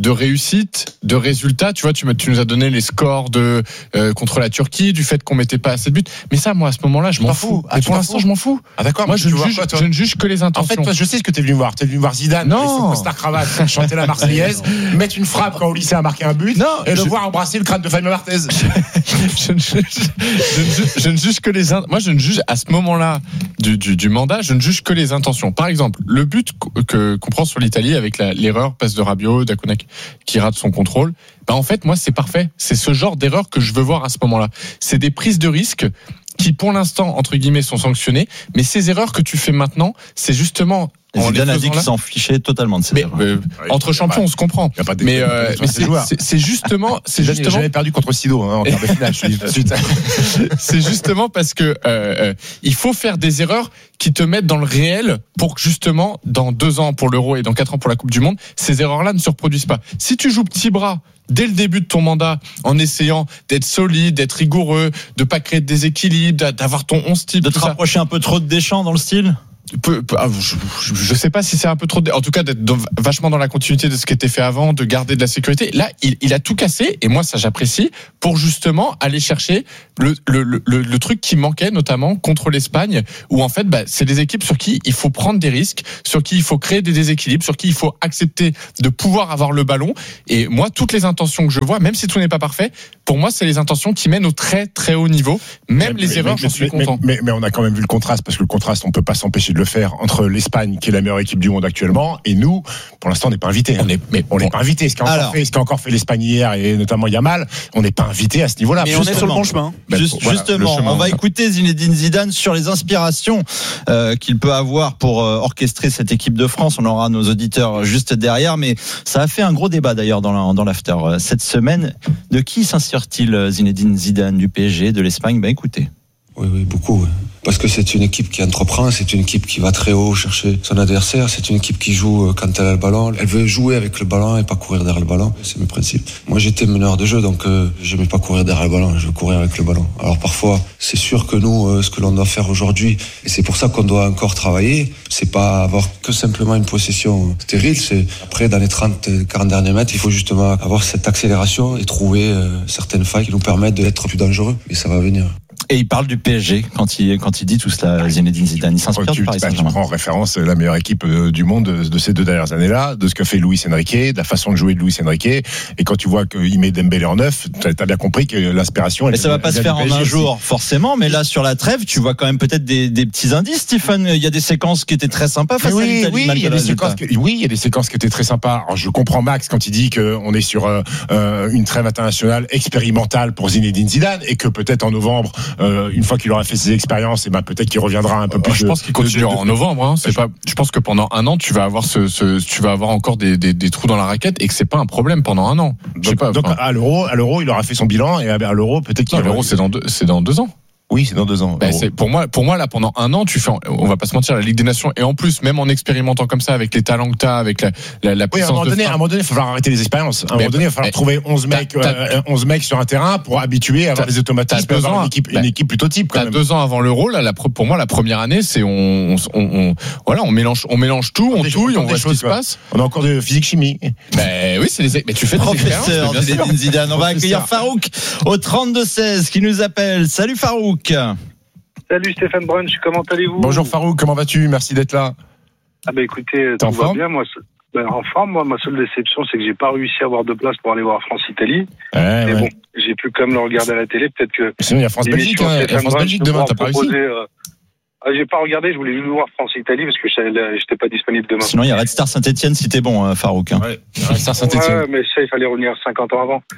de réussite, de résultats. Tu vois, tu, me, tu nous as donné les scores de euh, contre la Turquie, du fait qu'on mettait pas assez de buts. Mais ça, moi, à ce moment-là, je m'en fous. Ah, Et pour l'instant, fous. je m'en fous. Ah d'accord. Moi, je ne, vois juge, quoi, je ne juge que les intentions. En fait, toi, je sais ce que t'es venu voir. T'es venu voir Zidane, non. avec son costard cravate, chanter la Marseillaise, mettre une frappe quand Olyssée a marqué un but, non, et je... le voir embrasser le crâne de Fabien Barthez. je, ne juge, je, ne juge, je ne juge que les in... moi je ne juge à ce moment-là du, du, du mandat, je ne juge que les intentions. Par exemple, le but que qu'on prend sur l'Italie avec la, l'erreur passe de Rabiot, D'Acuna qui rate son contrôle, bah en fait moi c'est parfait. C'est ce genre d'erreur que je veux voir à ce moment-là. C'est des prises de risque qui pour l'instant entre guillemets sont sanctionnées, mais ces erreurs que tu fais maintenant, c'est justement Zidane a dit qu'il s'en fichait totalement de ces mais, erreurs. Euh, oui, entre champions, on se comprend. De, mais euh, mais c'est, c'est, c'est justement, c'est Zidane, justement. J'avais perdu contre Sido hein, en quart de finale. Je dis tout de suite. C'est justement parce que euh, euh, il faut faire des erreurs qui te mettent dans le réel pour que justement dans deux ans pour l'Euro et dans quatre ans pour la Coupe du Monde, ces erreurs-là ne se reproduisent pas. Si tu joues petit bras dès le début de ton mandat, en essayant d'être solide, d'être rigoureux, de pas créer de déséquilibre, d'avoir ton onze type, de te rapprocher un peu trop de Deschamps dans le style. Peu, peu, je, je, je sais pas si c'est un peu trop. De, en tout cas, d'être dans, vachement dans la continuité de ce qui était fait avant, de garder de la sécurité. Là, il, il a tout cassé, et moi, ça j'apprécie, pour justement aller chercher le, le, le, le truc qui manquait, notamment contre l'Espagne, où en fait, bah, c'est des équipes sur qui il faut prendre des risques, sur qui il faut créer des déséquilibres, sur qui il faut accepter de pouvoir avoir le ballon. Et moi, toutes les intentions que je vois, même si tout n'est pas parfait, pour moi, c'est les intentions qui mènent au très très haut niveau. Même mais, les mais, erreurs, mais, j'en suis mais, content. Mais, mais, mais on a quand même vu le contraste, parce que le contraste, on peut pas s'empêcher de le faire entre l'Espagne, qui est la meilleure équipe du monde actuellement, et nous, pour l'instant, on n'est pas invités. On est, mais on n'est pas invités. Ce qu'a encore fait, ce qu'a encore fait l'Espagne hier, et notamment Yamal, on n'est pas invités à ce niveau-là. Mais on est sur le bon chemin. Ben, Juste, voilà, justement, chemin, on va écouter Zinedine Zidane sur les inspirations euh, qu'il peut avoir pour euh, orchestrer cette équipe de France. On aura nos auditeurs juste derrière, mais ça a fait un gros débat d'ailleurs dans, la, dans l'after euh, cette semaine. De qui s'inspire-t-il Zinedine Zidane, du P S G, de l'Espagne? Ben écoutez. Oui, oui, beaucoup. Oui. Parce que c'est une équipe qui entreprend, c'est une équipe qui va très haut chercher son adversaire, c'est une équipe qui joue quand elle a le ballon. Elle veut jouer avec le ballon et pas courir derrière le ballon. C'est mes principes. Moi, j'étais meneur de jeu, donc euh, j'aimais pas courir derrière le ballon, je veux courir avec le ballon. Alors parfois, c'est sûr que nous, euh, ce que l'on doit faire aujourd'hui, et c'est pour ça qu'on doit encore travailler, c'est pas avoir que simplement une possession stérile, c'est après, dans les trente, quarante derniers mètres, il faut justement avoir cette accélération et trouver euh, certaines failles qui nous permettent d'être plus dangereux. Et ça va venir. Et il parle du P S G quand il, quand il dit tout cela, Zinedine Zidane. Il s'inspire tu, du Paris bah, Saint-Germain. Tu prends en référence la meilleure équipe du monde de, de ces deux dernières années-là, de ce que fait Luis Enrique, de la façon de jouer de Luis Enrique. Et quand tu vois qu'il met Dembélé en neuf, tu as bien compris que l'inspiration... Mais ça va pas se faire en un jour, forcément. Mais là, sur la trêve, tu vois quand même peut-être des, des petits indices, Stéphane. Il y a des séquences qui étaient très sympas face oui, à l'Italie. Oui, il y a des séquences que, oui, il y a des séquences qui étaient très sympas. Alors, je comprends Max quand il dit qu'on est sur euh, une trêve internationale expérimentale pour Zinedine Zidane et que peut-être en novembre, euh, une fois qu'il aura fait ses expériences, et ben peut-être qu'il reviendra un peu plus. Je pense qu'il continuera en novembre. Hein. C'est pas. Je pense que pendant un an, tu vas avoir ce, ce tu vas avoir encore des, des, des trous dans la raquette et que c'est pas un problème pendant un an. Je sais donc, pas. Donc enfin... à l'Euro, à l'Euro, il aura fait son bilan et à l'Euro, peut-être qu'il. Non, l'Euro, c'est dans deux, c'est dans deux ans. Oui, c'est dans deux ans. Ben c'est, pour moi, pour moi là, pendant un an, tu fais, on va pas se mentir, la Ligue des Nations, et en plus, même en expérimentant comme ça, avec les talents que t'as, avec la, la, la puissance oui, à un moment de donné, à un moment donné, il va falloir arrêter les expériences. À un mais, moment donné, il va falloir mais, trouver onze mecs, euh, onze mecs sur un terrain pour habituer à avoir des automatismes, deux avoir ans, une équipe, ben, une équipe plutôt type. Quand t'as même. deux ans avant l'Euro, là, la, pour moi, la première année, c'est on, on, on, voilà, on mélange, on mélange tout, on touille, on voit ce qui se passe. On a encore de physique chimie. Ben oui, c'est les, mais tu fais des professeur Zinedine Zidane. On va accueillir Farouk au trente-deux seize qui nous appelle. Salut Farouk. Salut Stéphane Brunch, comment allez-vous? Bonjour Farouk, comment vas-tu? Merci d'être là. Ah bah écoutez, tout va bien. Moi, ben, en forme, moi, ma seule déception, c'est que j'ai pas réussi à avoir de place pour aller voir France-Italie. Ouais, mais ouais. bon, j'ai pu quand même le regarder à la télé. Peut-être que. Sinon, il y a France-Belgique, hein. Il y a France-Belgique demain, t'as pas réussi? Euh... Ah, j'ai pas regardé, je voulais juste voir France-Italie parce que j'étais pas disponible demain. Sinon, il y a Red Star Saint-Etienne si t'es bon, hein, Farouk. Hein. Ouais, Red Star Saint-Etienne. Ouais, mais ça, il fallait revenir cinquante ans avant.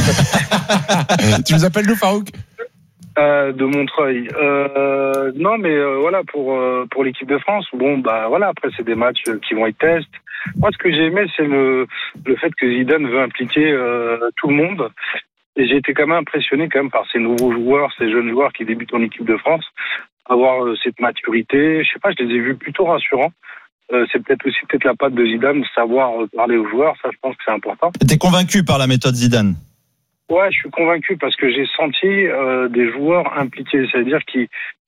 Tu nous appelles d'où, Farouk? Euh, de Montreuil. Euh, non, mais euh, voilà, pour euh, pour l'équipe de France, bon, bah voilà, après, c'est des matchs qui vont être tests. Moi, ce que j'ai aimé, c'est le, le fait que Zidane veut impliquer euh, tout le monde. Et j'ai été quand même impressionné quand même par ces nouveaux joueurs, ces jeunes joueurs qui débutent en équipe de France, avoir euh, cette maturité. Je sais pas, je les ai vus plutôt rassurants. Euh, c'est peut-être aussi peut-être la patte de Zidane, de savoir parler aux joueurs. Ça, je pense que c'est important. T'es convaincu par la méthode Zidane? Ouais, je suis convaincu parce que j'ai senti euh, des joueurs impliqués, c'est-à-dire qui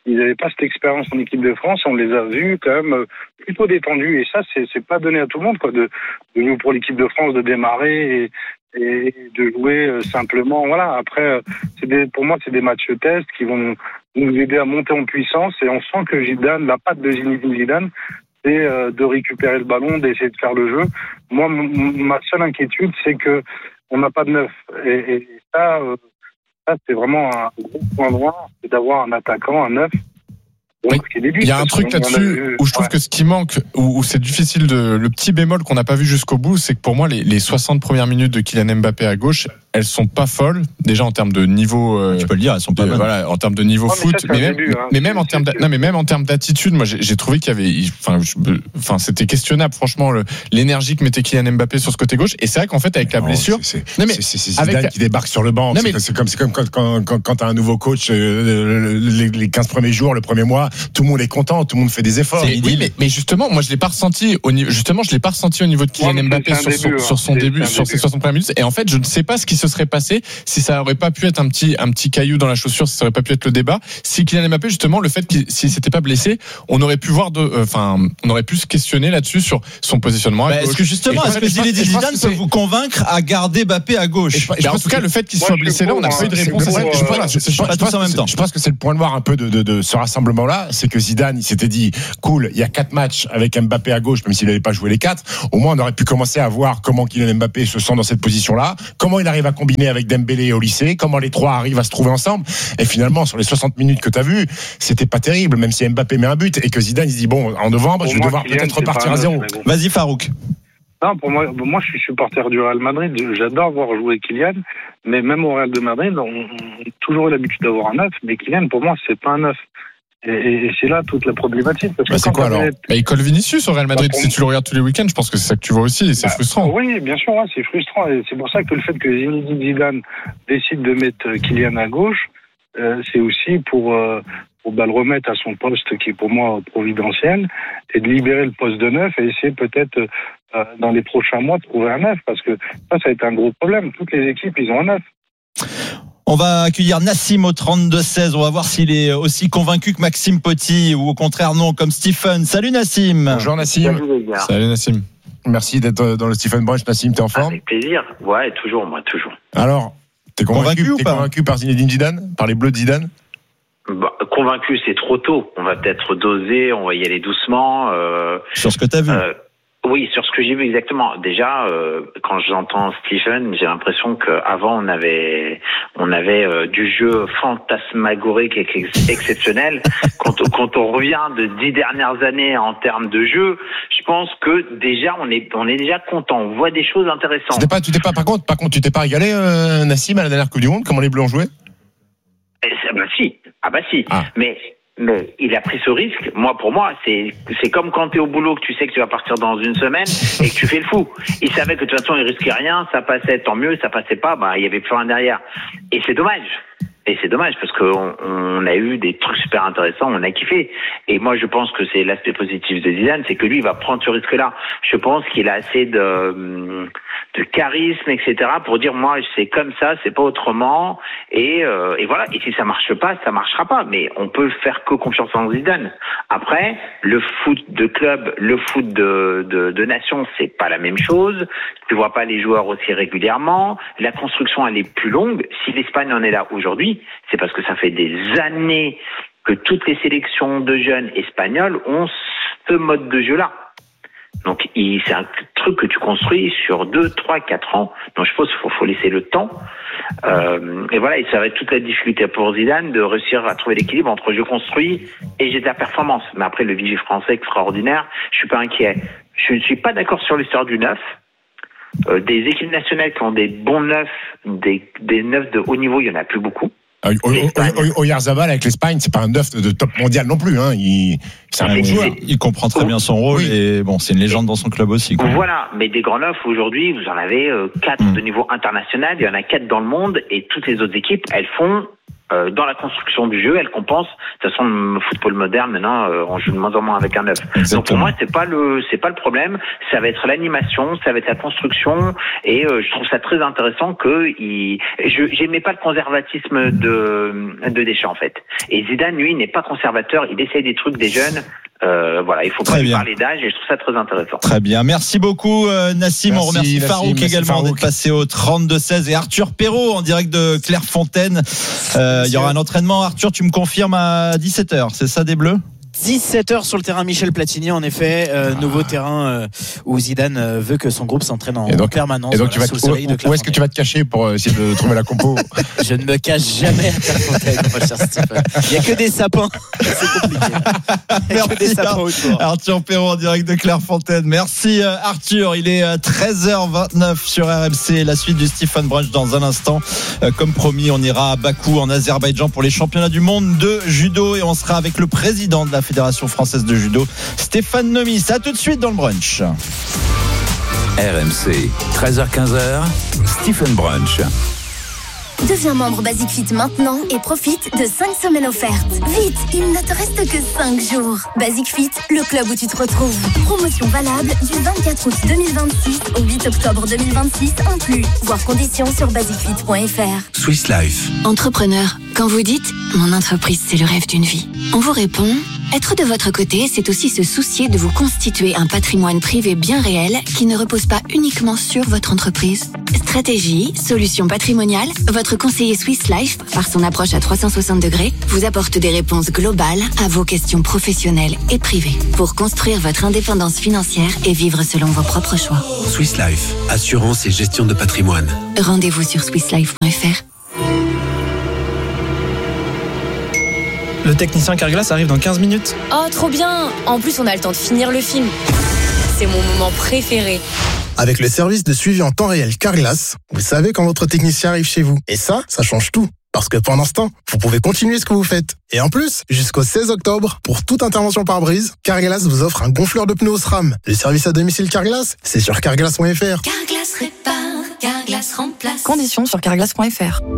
ils n'avaient pas cette expérience en équipe de France. On les a vus quand même plutôt détendus. Et ça, c'est, c'est pas donné à tout le monde, quoi, de, de nous pour l'équipe de France de démarrer et, et de jouer simplement. Voilà. Après, c'est des, pour moi, c'est des matchs tests qui vont nous aider à monter en puissance. Et on sent que Zidane, la patte de Zinedine Zidane, c'est de récupérer le ballon, d'essayer de faire le jeu. Moi, m- ma seule inquiétude, c'est que on n'a pas de neuf. Et, et ça, euh, ça, c'est vraiment un gros point noir, c'est d'avoir un attaquant, un neuf. Oui. Il y a un truc là-dessus où je trouve ouais. que ce qui manque, où, où c'est difficile de, le petit bémol qu'on n'a pas vu jusqu'au bout, c'est que pour moi, les, les soixante premières minutes de Kylian Mbappé à gauche, elles sont pas folles. Déjà en termes de niveau, euh, tu peux le dire, elles sont pas de, bonnes. Voilà, en termes de niveau non, foot, mais, ça, mais, même, début, hein. mais même en termes, non, mais même en termes d'attitude, moi, j'ai, j'ai trouvé qu'il y avait, enfin, je, enfin, c'était questionnable, franchement, le, l'énergie que mettait Kylian Mbappé sur ce côté gauche. Et c'est vrai qu'en fait, avec la blessure, c'est, c'est, non, mais c'est, c'est Zidane avec... qui débarque sur le banc. Non, mais... C'est comme, c'est comme quand, quand, quand, quand t'as un nouveau coach, euh, les, les quinze premiers jours, le premier mois, tout le monde est content, tout le monde fait des efforts. C'est, oui, mais, mais justement, moi, je l'ai pas ressenti au niveau, justement, je l'ai pas ressenti au niveau de Kylian ouais, Mbappé sur, début, son, sur son c'est, début, c'est sur début. ses soixante premières minutes. Et en fait, je ne sais pas ce qui se serait passé si ça aurait pas pu être un petit, un petit caillou dans la chaussure, si ça aurait pas pu être le débat. Si Kylian Mbappé, justement, le fait qu'il, s'il s'était pas blessé, on aurait pu voir de, enfin, euh, on aurait pu se questionner là-dessus sur son positionnement à bah, gauche. Est-ce que justement, est-ce que Zinedine Zidane peut vous convaincre à garder Mbappé à gauche? Et je, et je bah, en tout cas, le fait qu'il soit blessé là, on n'a pas eu de réponse. Je pense que c'est le point noir un peu de, de, de ce rassemblement-là, c'est que Zidane, il s'était dit, cool, il y a quatre matchs avec Mbappé à gauche, même s'il n'avait pas joué les quatre. Au moins, on aurait pu commencer à voir comment Kylian Mbappé se sent dans cette position-là, comment il arrive à combiner avec Dembélé au lycée, comment les trois arrivent à se trouver ensemble. Et finalement, sur les soixante minutes que tu as vues, c'était pas terrible, même si Mbappé met un but et que Zidane, il se dit, bon, en novembre, pour je vais devoir Kylian, peut-être repartir à zéro. Bon. Vas-y, Farouk. Non, pour moi, moi, je suis supporter du Real Madrid. J'adore voir jouer Kylian, mais même au Real de Madrid, on, on a toujours eu l'habitude d'avoir un neuf, mais Kylian, pour moi, c'est pas un neuf. Et, et c'est là toute la problématique. Parce bah que c'est quoi alors bah, il colle Vinicius au Real Madrid. Bah, si tu le regardes tous les week-ends, je pense que c'est ça que tu vois aussi, et c'est bah, frustrant. Oui, bien sûr, ouais, c'est frustrant. Et c'est pour ça que le fait que Zinedine Zidane décide de mettre Kylian à gauche, euh, c'est aussi pour, euh, pour bah, le remettre à son poste qui est pour moi providentiel, et de libérer le poste de neuf et essayer peut-être euh, dans les prochains mois de trouver un neuf, parce que ça, ça a été un gros problème. Toutes les équipes, ils ont un neuf. On va accueillir Nassim au trente-deux seize. On va voir s'il est aussi convaincu que Maxime Petit ou au contraire non, comme Stephen. Salut Nassim. Bonjour Nassim. Salut les gars. Salut Nassim. Merci d'être dans le Stephen Brunch. Nassim, t'es en forme? Avec plaisir. Ouais, toujours, moi, toujours. Alors, t'es convaincu, convaincu, ou t'es pas convaincu par Zinedine Zidane? Par les Bleus de Zidane? Bah, convaincu, c'est trop tôt. On va peut-être doser, on va y aller doucement. Euh, Sur ce que t'as vu. Euh, Oui, sur ce que j'ai vu exactement. Déjà, euh, quand j'entends Stephen, j'ai l'impression qu'avant on avait, on avait euh, du jeu fantasmagorique et ex- exceptionnel. quand, quand on revient de dix dernières années en termes de jeu, je pense que déjà on est, on est déjà content. On voit des choses intéressantes. Tu t'es pas, tu t'es pas, par contre, par contre, tu t'es pas régalé, euh, Nassim, à la dernière Coupe du Monde, comment les Bleus ont joué? Et ça, bah si, ah bah si, ah. mais. Mais il a pris ce risque. Moi, pour moi, c'est c'est comme quand t'es au boulot, que tu sais que tu vas partir dans une semaine et que tu fais le fou. Il savait que de toute façon, il risquait rien. Ça passait, tant mieux. Ça passait pas, bah il y avait plus rien derrière. Et c'est dommage. Et c'est dommage parce qu'on on a eu des trucs super intéressants, on a kiffé. Et moi, je pense que c'est l'aspect positif de Zidane, c'est que lui, il va prendre ce risque-là. Je pense qu'il a assez de, de charisme, et cetera, pour dire moi, c'est comme ça, c'est pas autrement. Et, euh, et voilà. Et si ça marche pas, ça marchera pas. Mais on peut faire que confiance en Zidane. Après, le foot de club, le foot de, de, de nation, c'est pas la même chose. Tu vois pas les joueurs aussi régulièrement. La construction, elle est plus longue. Si l'Espagne en est là aujourd'hui, c'est parce que ça fait des années que toutes les sélections de jeunes espagnols ont ce mode de jeu-là. Donc, il, c'est un truc que tu construis sur deux, trois, quatre ans. Donc, je pense qu'il faut, faut laisser le temps. Euh, et voilà, et ça va être toute la difficulté pour Zidane de réussir à trouver l'équilibre entre je construis et j'ai de la performance. Mais après, le vigie français extraordinaire, je suis pas inquiet. Je ne suis pas d'accord sur l'histoire du neuf. Euh, des équipes nationales qui ont des bons neufs, des, des neufs de haut niveau, il y en a plus beaucoup. Oyarzabal avec l'Espagne, c'est pas un neuf de top mondial non plus. Hein. Il, c'est un bon joueur. Il comprend très bien son rôle oui. et bon, c'est une légende dans son club aussi. Quoi. Voilà, mais des grands neufs aujourd'hui, vous en avez euh, quatre mmh. de niveau international. Il y en a quatre dans le monde et toutes les autres équipes, elles font euh, dans la construction du jeu, elle compense. De toute façon, le football moderne maintenant, euh, on joue de moins en moins avec un neuf. Donc pour moi, c'est pas le c'est pas le problème. Ça va être l'animation, ça va être la construction, et euh, je trouve ça très intéressant que il. Je j'aimais pas le conservatisme de de Deschamps en fait. Et Zidane, lui, n'est pas conservateur. Il essaye des trucs des jeunes. Euh, voilà, il faut pas lui parler d'âge, et je trouve ça très intéressant. Très bien, merci beaucoup euh, Nassim. Merci, on remercie Nassim, Farouk merci également Farouk. d'être passé au trente-deux seize et Arthur Perrault en direct de Clairefontaine. Euh, il y aura un entraînement. Arthur, tu me confirmes à dix-sept heures, c'est ça des Bleus? dix-sept heures sur le terrain Michel Platini, en effet, euh, nouveau terrain euh, où Zidane euh, veut que son groupe s'entraîne en, Et donc- en permanence. Et donc, voilà, tu vas sous le soleil de te- où, où est-ce que tu vas te cacher pour euh, essayer de trouver la compo? Je ne me cache jamais à Clairefontaine, mon cher Stephen. Il n'y a que des sapins. C'est compliqué. Il y a que des Merci sapins autour. Arthur Perrault en direct de Clairefontaine. Merci euh, Arthur. Il est euh, treize heures vingt-neuf sur R M C. La suite du Stephen Brunch dans un instant. Euh, Comme promis, on ira à Bakou en Azerbaïdjan pour les championnats du monde de judo et on sera avec le président de la Fédération française de judo, Stéphane Nomis. À tout de suite dans le brunch. R M C, treize heures quinze, Stephen Brunch. Deviens membre Basic Fit maintenant et profite de cinq semaines offertes. Vite, il ne te reste que cinq jours. Basic Fit, le club où tu te retrouves. Promotion valable du vingt-quatre août deux mille vingt-six au huit octobre deux mille vingt-six inclus. Voir conditions sur basic fit point f r. Swiss Life. Entrepreneur, quand vous dites « Mon entreprise, c'est le rêve d'une vie », on vous répond « Être de votre côté, c'est aussi se soucier de vous constituer un patrimoine privé bien réel qui ne repose pas uniquement sur votre entreprise. » Stratégie, solutions patrimoniales, votre conseiller Swiss Life, par son approche à trois cent soixante degrés, vous apporte des réponses globales à vos questions professionnelles et privées pour construire votre indépendance financière et vivre selon vos propres choix. Swiss Life, assurance et gestion de patrimoine. Rendez-vous sur swiss life point f r. Le technicien Carglass arrive dans quinze minutes. Oh, trop bien! En plus, on a le temps de finir le film. C'est mon moment préféré. Avec le service de suivi en temps réel Carglass, vous savez quand votre technicien arrive chez vous. Et ça, ça change tout. Parce que pendant ce temps, vous pouvez continuer ce que vous faites. Et en plus, jusqu'au seize octobre, pour toute intervention par brise, Carglass vous offre un gonfleur de pneus SRAM. Le service à domicile Carglass, c'est sur carglass point f r. Carglass répare, Carglass remplace. Conditions sur carglass point f r.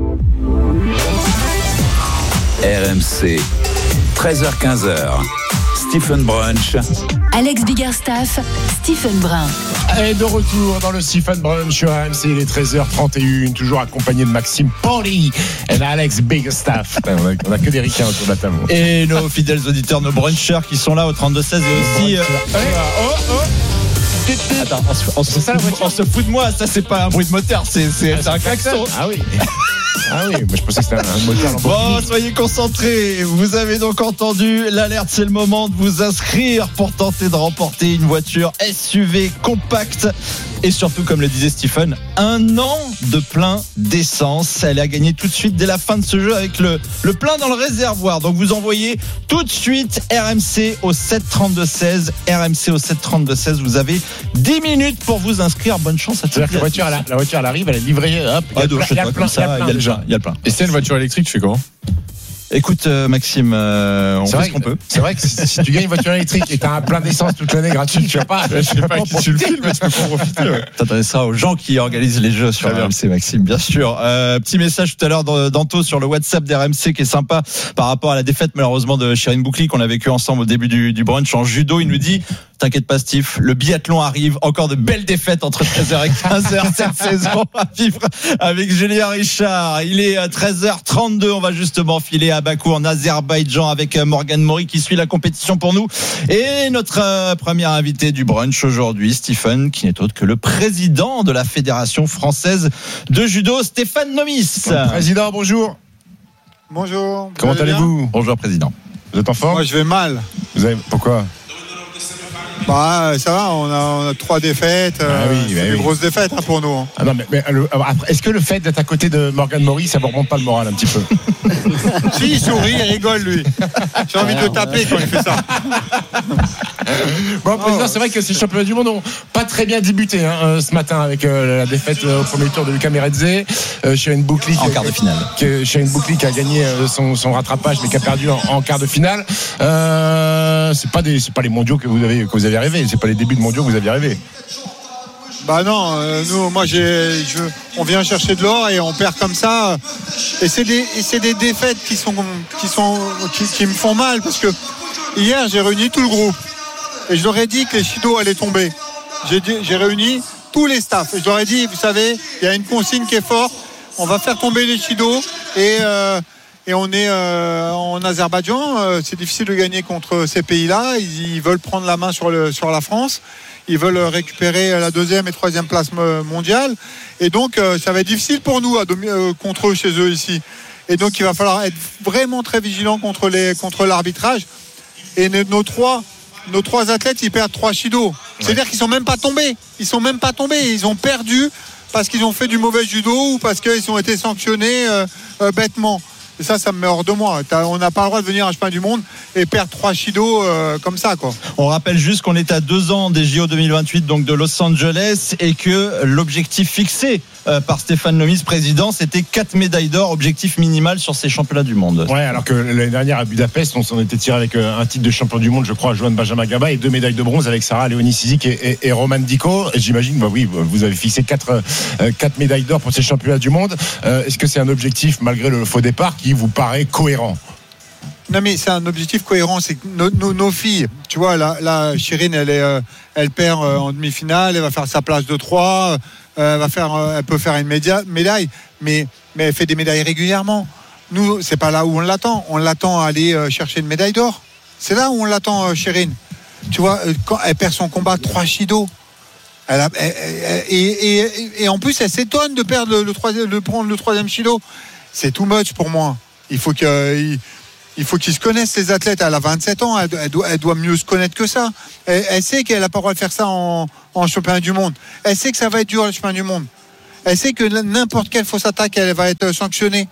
R M C, treize heures quinze, Stephen Brunch. Alex Biggerstaff, Stephen Brun. Et de retour dans le Stephen Brunch sur R M C, il est treize heures trente et une, toujours accompagné de Maxime Poli et d'Alex Biggerstaff. On a, on a que des ricains autour de la table. Et nos fidèles auditeurs, nos brunchers qui sont là au trente-deux seize et aussi. euh, Oh, oh. Attends, on se, on se- on se fout de moi, ça c'est pas un bruit de moteur, c'est, c'est, c'est un klaxon. Ah oui. Ah oui, moi je pensais que c'était un moteur Lamborghini. Bon, soyez concentrés. Vous avez donc entendu l'alerte. C'est le moment de vous inscrire pour tenter de remporter une voiture S U V compacte. Et surtout, comme le disait Stephen, un an de plein d'essence. Elle a gagné tout de suite dès la fin de ce jeu avec le, le plein dans le réservoir. Donc vous envoyez tout de suite R M C au sept trente-deux seize. R M C au sept trente-deux seize. Vous avez dix minutes pour vous inscrire. Bonne chance à tous. C'est-à-dire que la voiture, elle, a- la voiture, elle arrive, elle est livrée. Hop, il y a Ah, le donc, plein- je sais il y a pas, le comme plein, ça, il y a le il y a plein le déjà. plein, il y a le plein. Et c'est une voiture électrique, tu fais comment? Écoute, euh, Maxime, euh, on C'est fait vrai ce qu'on que- peut. C'est vrai que si, si tu gagnes une voiture électrique et t'as un plein d'essence toute l'année gratuite, tu vas pas. Je sais pas qui tu le filmes, mais tu peux pas en profiter. Ouais. T'adresseras aux gens qui organisent les jeux sur Très bien. R M C, Maxime, bien sûr. Euh, petit message tout à l'heure d'Anto sur le WhatsApp d'R M C qui est sympa par rapport à la défaite malheureusement de Chérine Boukli qu'on a vécu ensemble au début du, du brunch en judo. Il nous dit: t'inquiète pas Steve, le biathlon arrive, encore de belles défaites entre treize heures et quinze heures cette saison à vivre avec Julien Richard. Il est à treize heures trente-deux, on va justement filer à Bakou en Azerbaïdjan avec Morgane Maury qui suit la compétition pour nous. Et notre euh, premier invité du brunch aujourd'hui, Stephen, qui n'est autre que le président de la Fédération française de judo, Stéphane Nomis. Président, bonjour. Bonjour. Comment Vous allez allez-vous? Bonjour président. Vous êtes en forme? Moi, je vais mal. Vous avez... Pourquoi? Bah, ça va, on a, on a trois défaites. euh, Ah oui, c'est bah des oui. grosses défaites hein, pour nous. hein. Ah non, mais, mais, le- alors, après, est-ce que le fait d'être à côté de Morgane Maury, ça vous remonte pas le moral un petit peu? Si, il sourit, il rigole, lui. J'ai envie de le taper quand il fait ça. Bon, président, c'est vrai que ces championnats du monde n'ont pas très bien débuté hein, euh, ce matin avec euh, la défaite euh, au premier tour de Lucas Meredze. Euh, Chérine Boukli En quart de finale. Que Chérine Boukli qui a gagné euh, son, son rattrapage, mais qui a perdu en, en quart de finale. Euh, c'est pas des, c'est pas les mondiaux que vous avez que vous avez rêvé. C'est pas les débuts de mondiaux que vous aviez rêvé. Bah non, euh, nous, moi, j'ai, je, on vient chercher de l'or et on perd comme ça. Et c'est des, et c'est des défaites qui sont, qui sont, qui, qui me font mal parce que hier, j'ai réuni tout le groupe et je leur ai dit que les Shido allaient tomber. J'ai, dit, j'ai réuni tous les staffs et je leur ai dit, vous savez, il y a une consigne qui est forte. On va faire tomber les Shido et euh, et on est euh, en Azerbaïdjan. Euh, c'est difficile de gagner contre ces pays-là. Ils, ils veulent prendre la main sur le sur la France. Ils veulent récupérer la deuxième et troisième place mondiale. Et donc, euh, ça va être difficile pour nous à domi- euh, contre eux chez eux ici. Et donc, il va falloir être vraiment très vigilant contre les contre l'arbitrage. Et nos, nos trois nos trois athlètes, ils perdent trois Shido. Ouais. C'est-à-dire qu'ils sont même pas tombés. Ils sont même pas tombés. Ils ont perdu parce qu'ils ont fait du mauvais judo ou parce qu'ils ont été sanctionnés euh, euh, bêtement. Et ça, ça me met hors de moi. T'as, on n'a pas le droit de venir à un championnat du monde et perdre trois Shido euh, comme ça, quoi. On rappelle juste qu'on est à deux ans des J O deux mille vingt-huit, donc de Los Angeles, et que l'objectif fixé euh, par Stéphane Lomis, président, c'était quatre médailles d'or, objectif minimal sur ces championnats du monde. Ouais, alors que l'année dernière à Budapest, on s'en était tiré avec un titre de champion du monde, je crois, à Joan Benjamin Gaba, et deux médailles de bronze avec Sarah Léonie Sizik et, et, et Roman Dico. Et j'imagine, bah oui, vous avez fixé quatre, euh, quatre médailles d'or pour ces championnats du monde. Euh, est-ce que c'est un objectif, malgré le faux départ, qui vous paraît cohérent? Non, mais c'est un objectif cohérent. C'est que nos, nos, nos filles, tu vois, là, là Chirine, elle, est, euh, elle perd euh, en demi-finale, elle va faire sa place de trois, euh, elle, va faire, euh, elle peut faire une média, médaille, mais, mais elle fait des médailles régulièrement. Nous, c'est pas là où on l'attend. On l'attend à aller euh, chercher une médaille d'or. C'est là où on l'attend, euh, Chirine. Tu vois, euh, quand elle perd son combat, trois Shido. Elle a, elle, elle, et, et, et en plus, elle s'étonne de perdre le, le troisième, de prendre le troisième Shido. C'est too much pour moi. Il faut que, il faut qu'ils se connaissent, les athlètes. Elle a vingt-sept ans, elle, elle, doit, elle doit mieux se connaître que ça. Elle, elle sait qu'elle n'a pas le droit de faire ça en, en championnat du monde. Elle sait que ça va être dur le championnat du monde. Elle sait que n'importe quelle fausse attaque, elle va être sanctionnée.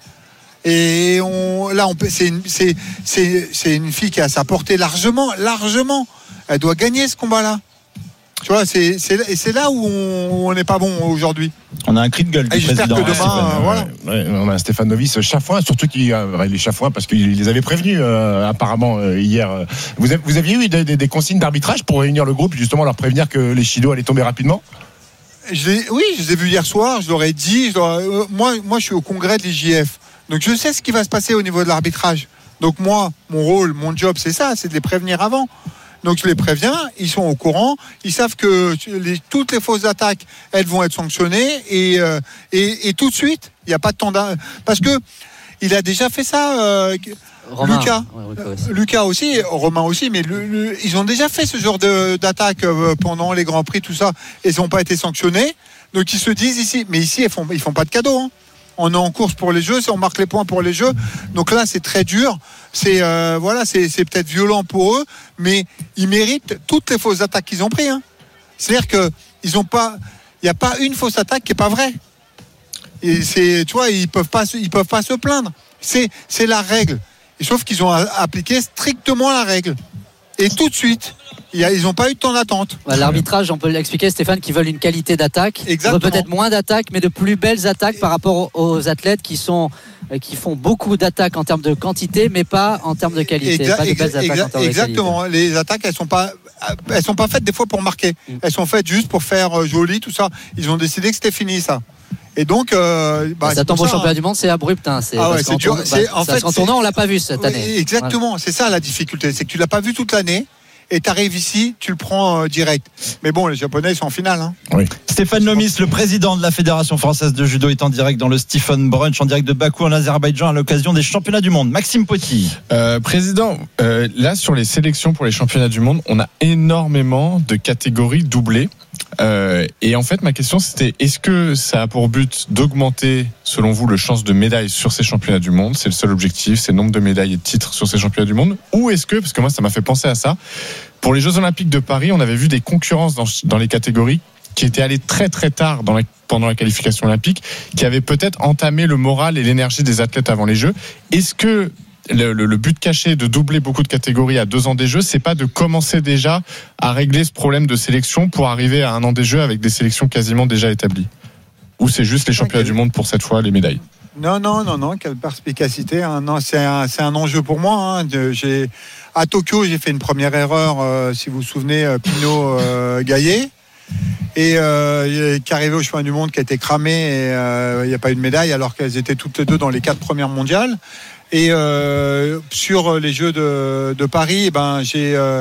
Et on, là, on, c'est, une, c'est, c'est, c'est une fille qui a sa portée largement, largement. Elle doit gagner ce combat-là. Tu vois, c'est, c'est, et c'est là où on n'est pas bon aujourd'hui. On a un cri de gueule du et j'espère président. que demain, Ouais, euh, voilà. Ouais, on a un Stéphane Novis chafouin, surtout qu'il euh, les chafouin parce qu'il les avait prévenus euh, apparemment euh, hier. Vous, avez, vous aviez eu des, des, des consignes d'arbitrage pour réunir le groupe, justement leur prévenir que les Shido allaient tomber rapidement? Je les, oui, je les ai vus hier soir. Je leur ai dit. Je leur, euh, moi, moi, je suis au congrès de l'I J F, donc je sais ce qui va se passer au niveau de l'arbitrage. Donc moi, mon rôle, mon job, c'est ça, c'est de les prévenir avant. Donc je les préviens, ils sont au courant, ils savent que les, toutes les fausses attaques, elles vont être sanctionnées et, euh, et, et tout de suite, il n'y a pas de temps d'a... parce que il a déjà fait ça, euh, Romain. Lucas, Ouais, Lucas aussi. Lucas aussi, Romain aussi, mais le, le, ils ont déjà fait ce genre de, d'attaque euh, pendant les grands prix, tout ça, et ils n'ont pas été sanctionnés. Donc ils se disent ici, mais ici ils font, ils font pas de cadeaux. Hein. On est en course pour les jeux, on marque les points pour les jeux. Donc là, c'est très dur. C'est euh, voilà, c'est, c'est peut-être violent pour eux, mais ils méritent toutes les fausses attaques qu'ils ont prises. Hein. C'est-à-dire que ils ont pas, il n'y a pas une fausse attaque qui est pas vraie. Et c'est, tu vois, ils peuvent pas, ils peuvent pas se plaindre. C'est, c'est la règle. Et sauf qu'ils ont appliqué strictement la règle. Et tout de suite, ils n'ont pas eu de temps d'attente. Ouais, l'arbitrage, on peut l'expliquer, Stéphane, qui veulent une qualité d'attaque. Exactement. Peut-être moins d'attaques, mais de plus belles attaques par rapport aux athlètes qui sont qui font beaucoup d'attaques en termes de quantité, mais pas en termes de qualité. Exa- pas de belles attaques exa- en termes exactement. de qualité. Les attaques, elles sont pas, elles sont pas faites des fois pour marquer. Mm. Elles sont faites juste pour faire joli, tout ça. Ils ont décidé que c'était fini, ça. Et donc, euh, bah, ça tombe au championnat hein. du monde, c'est abrupt. Hein. C'est, ah ouais, c'est dur. Tourne, c'est, bah, en fait, en tournant, on l'a pas vu cette année. Oui, exactement. Ouais. C'est ça la difficulté, c'est que tu l'as pas vu toute l'année. Et tu arrives ici, tu le prends euh, direct. Mais bon, les Japonais, ils sont en finale. Hein. Oui. Stéphane Lomis, le président de la Fédération française de judo, est en direct dans le Stephen Brunch, en direct de Bakou, en Azerbaïdjan, à l'occasion des championnats du monde. Maxime Poty. Euh, président, euh, là, sur les sélections pour les championnats du monde, on a énormément de catégories doublées. Euh, et en fait, ma question, c'était est-ce que ça a pour but d'augmenter, selon vous, le chance de médaille sur ces championnats du monde? C'est le seul objectif, c'est le nombre de médailles et de titres sur ces championnats du monde? Ou est-ce que, parce que moi, ça m'a fait penser à ça, pour les Jeux Olympiques de Paris, on avait vu des concurrences dans, dans les catégories qui étaient allées très très tard dans la, pendant la qualification olympique, qui avaient peut-être entamé le moral et l'énergie des athlètes avant les Jeux. Est-ce que Le, le, le but caché de doubler beaucoup de catégories à deux ans des Jeux, c'est pas de commencer déjà à régler ce problème de sélection pour arriver à un an des Jeux avec des sélections quasiment déjà établies? Ou c'est juste les championnats okay. du monde pour cette fois, les médailles? Non, non, non, non, quelle perspicacité. Hein. Non, c'est un, c'est un enjeu pour moi. Hein. De, j'ai, à Tokyo, j'ai fait une première erreur, euh, si vous vous souvenez, euh, Pinot euh, Gaillet. et euh, qui est arrivée au championnat du monde, qui a été cramée et euh, il n'y a pas eu de médaille alors qu'elles étaient toutes les deux dans les quatre premières mondiales. Et euh, sur les Jeux de, de Paris, eh ben, j'ai euh,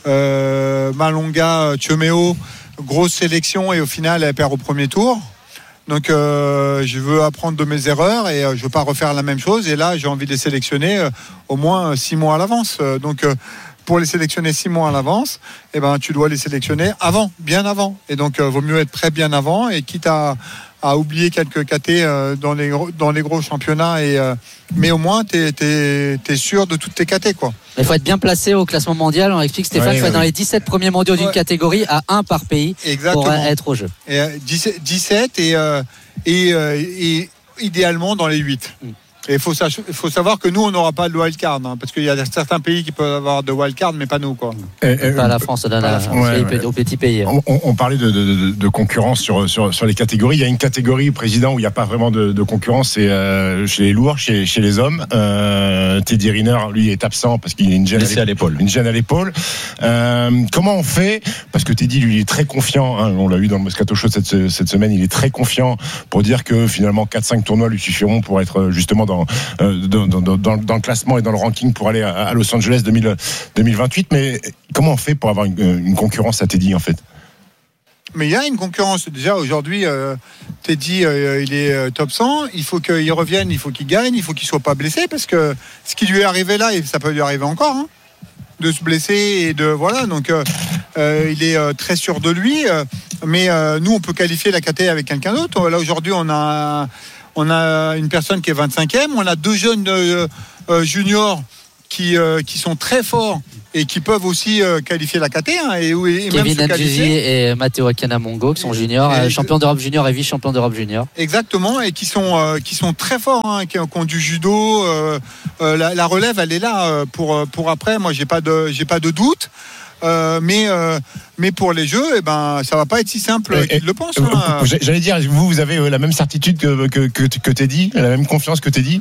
euh, Malonga Thiomeo, grosse sélection et au final elle perd au premier tour. Donc euh, je veux apprendre de mes erreurs et euh, je veux pas refaire la même chose. Et là j'ai envie de les sélectionner euh, au moins six mois à l'avance. Euh, donc euh, pour les sélectionner six mois à l'avance, eh ben tu dois les sélectionner avant, bien avant. Et donc euh, vaut mieux être prêt bien avant et quitte à à oublier quelques K T euh, dans les dans les gros championnats et euh, mais au moins t'es t'es t'es sûr de toutes tes K T quoi. Il faut être bien placé au classement mondial. On explique Stéphane, il ouais, faut être ouais. dans les dix-sept premiers mondiaux d'une ouais. catégorie à un par pays. Exactement. Pour être au jeu. Et euh, dix-sept et euh, et, euh, et idéalement dans les huit. Mm. Et il faut, faut savoir que nous, on n'aura pas de wildcard, hein, parce qu'il y a certains pays qui peuvent avoir de wildcard, mais pas nous, quoi. Et, et, pas la France, ça donne aux petits pays. On, on parlait de, de, de concurrence sur, sur, sur les catégories. Il y a une catégorie, président, où il n'y a pas vraiment de, de concurrence, c'est euh, chez les lourds, chez, chez les hommes. Euh, Teddy Riner, lui, est absent parce qu'il a une gêne à l'épaule. Une gêne à l'épaule. Euh, comment on fait? Parce que Teddy, lui, est très confiant. Hein, on l'a vu dans le Moscato Show cette, cette semaine. Il est très confiant pour dire que finalement quatre cinq tournois lui suffiront pour être justement dans Dans, dans, dans, dans, dans le classement et dans le ranking pour aller à, à Los Angeles deux mille vingt-huit. Mais comment on fait pour avoir une, une concurrence à Teddy en fait? Mais il y a une concurrence. Déjà aujourd'hui, euh, Teddy, euh, il est top cent. Il faut qu'il revienne, il faut qu'il gagne, il faut qu'il soit pas blessé parce que ce qui lui est arrivé là, ça peut lui arriver encore. Hein, de se blesser et de voilà. Donc euh, euh, il est euh, très sûr de lui. Euh, mais euh, nous, on peut qualifier la K T avec quelqu'un d'autre. Là aujourd'hui, on a On a une personne qui est vingt-cinquième, on a deux jeunes euh, euh, juniors qui, euh, qui sont très forts et qui peuvent aussi euh, qualifier la K T. Hein, et, et Kevin Ndjisi et Matteo Akana-Mongo qui sont juniors, et, champions d'Europe junior et vice-champions d'Europe junior. Exactement, et qui sont, euh, qui sont très forts, hein, qui, qui ont du judo. Euh, euh, la, la relève, elle est là pour, pour après. Moi, j'ai pas de, j'ai pas de doute. Euh, mais euh, mais pour les jeux, eh ben ça va pas être si simple et, qu'ils le pensent. Hein. J'allais dire, vous vous avez la même certitude que que que, que Teddy, la même confiance que Teddy.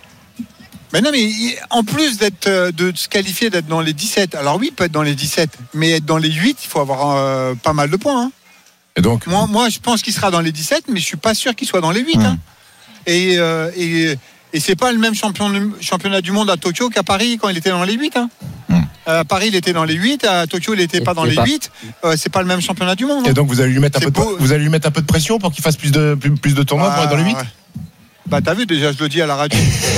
Mais non, mais en plus d'être de se qualifier, d'être dans les dix-sept. Alors oui, il peut être dans les dix-sept, mais être dans les huit, il faut avoir euh, pas mal de points. Hein. Et donc, moi, moi, je pense qu'il sera dans les dix-sept, mais je suis pas sûr qu'il soit dans les huit. Mmh. Hein. Et euh, et et c'est pas le même champion, championnat du monde à Tokyo qu'à Paris quand il était dans les huit. Hein. Mmh. À Paris, il était dans les huit. À Tokyo, il n'était pas dans les pas. huit. Euh, c'est pas le même championnat du monde. Et donc, vous allez lui mettre un peu de, vous allez lui mettre un peu de pression pour qu'il fasse plus de plus, plus de tournois ah, pour être dans les huit. Ouais. Bah t'as vu déjà, je le dis à la radio.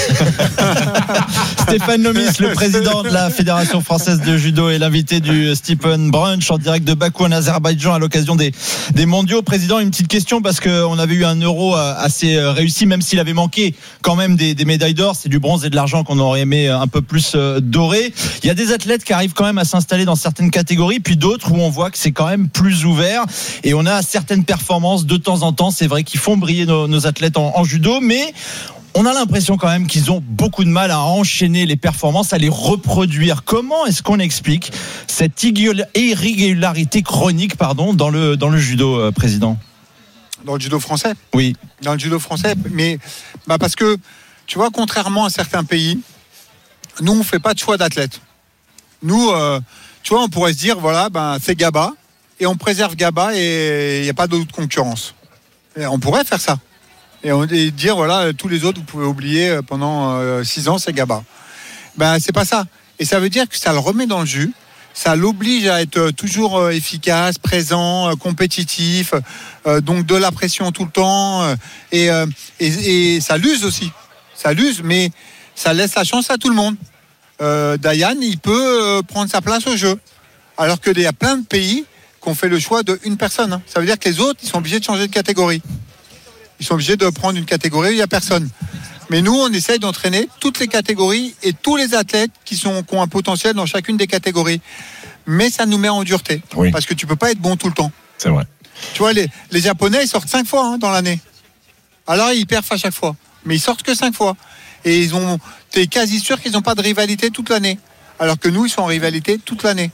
Stéphane Lomis, le président de la Fédération française de judo et l'invité du Stephen Brunch en direct de Bakou en Azerbaïdjan à l'occasion des, des mondiaux. Président, une petite question parce qu'on avait eu un euro assez réussi, même s'il avait manqué quand même des, des médailles d'or. C'est du bronze et de l'argent qu'on aurait aimé un peu plus doré. Il y a des athlètes qui arrivent quand même à s'installer dans certaines catégories, puis d'autres où on voit que c'est quand même plus ouvert et on a certaines performances de temps en temps. C'est vrai qu'ils font briller nos, nos athlètes en, en judo, mais Mais on a l'impression quand même qu'ils ont beaucoup de mal à enchaîner les performances, à les reproduire. Comment est-ce qu'on explique cette irrégularité chronique, pardon, dans le dans le judo, euh, président? Dans le judo français. Oui. Dans le judo français, mais bah parce que tu vois, contrairement à certains pays, nous on fait pas de choix d'athlètes. Nous, euh, tu vois, on pourrait se dire voilà, ben c'est Gaba et on préserve Gaba et il n'y a pas d'autre concurrence. Et on pourrait faire ça. Et, on, et dire voilà, tous les autres vous pouvez oublier pendant euh, six ans, c'est Gaba. Ben c'est pas ça. Et ça veut dire que ça le remet dans le jus, ça l'oblige à être toujours euh, efficace, présent, euh, compétitif, euh, donc de la pression tout le temps, euh, et, euh, et, et ça l'use aussi. Ça l'use, mais ça laisse la chance à tout le monde. Euh, Dayan, il peut euh, prendre sa place au jeu, alors qu'il y a plein de pays qui ont fait le choix d'une personne. Hein. Ça veut dire que les autres, ils sont obligés de changer de catégorie. Ils sont obligés de prendre une catégorie où il n'y a personne. Mais nous, on essaye d'entraîner toutes les catégories et tous les athlètes qui, sont, qui ont un potentiel dans chacune des catégories. Mais ça nous met en dureté. Oui. Parce que tu ne peux pas être bon tout le temps. C'est vrai. Tu vois, les, les Japonais, ils sortent cinq fois hein, dans l'année. Alors, ils perdent à chaque fois. Mais ils sortent que cinq fois. Et ils ont, t'es quasi sûr qu'ils n'ont pas de rivalité toute l'année. Alors que nous, ils sont en rivalité toute l'année.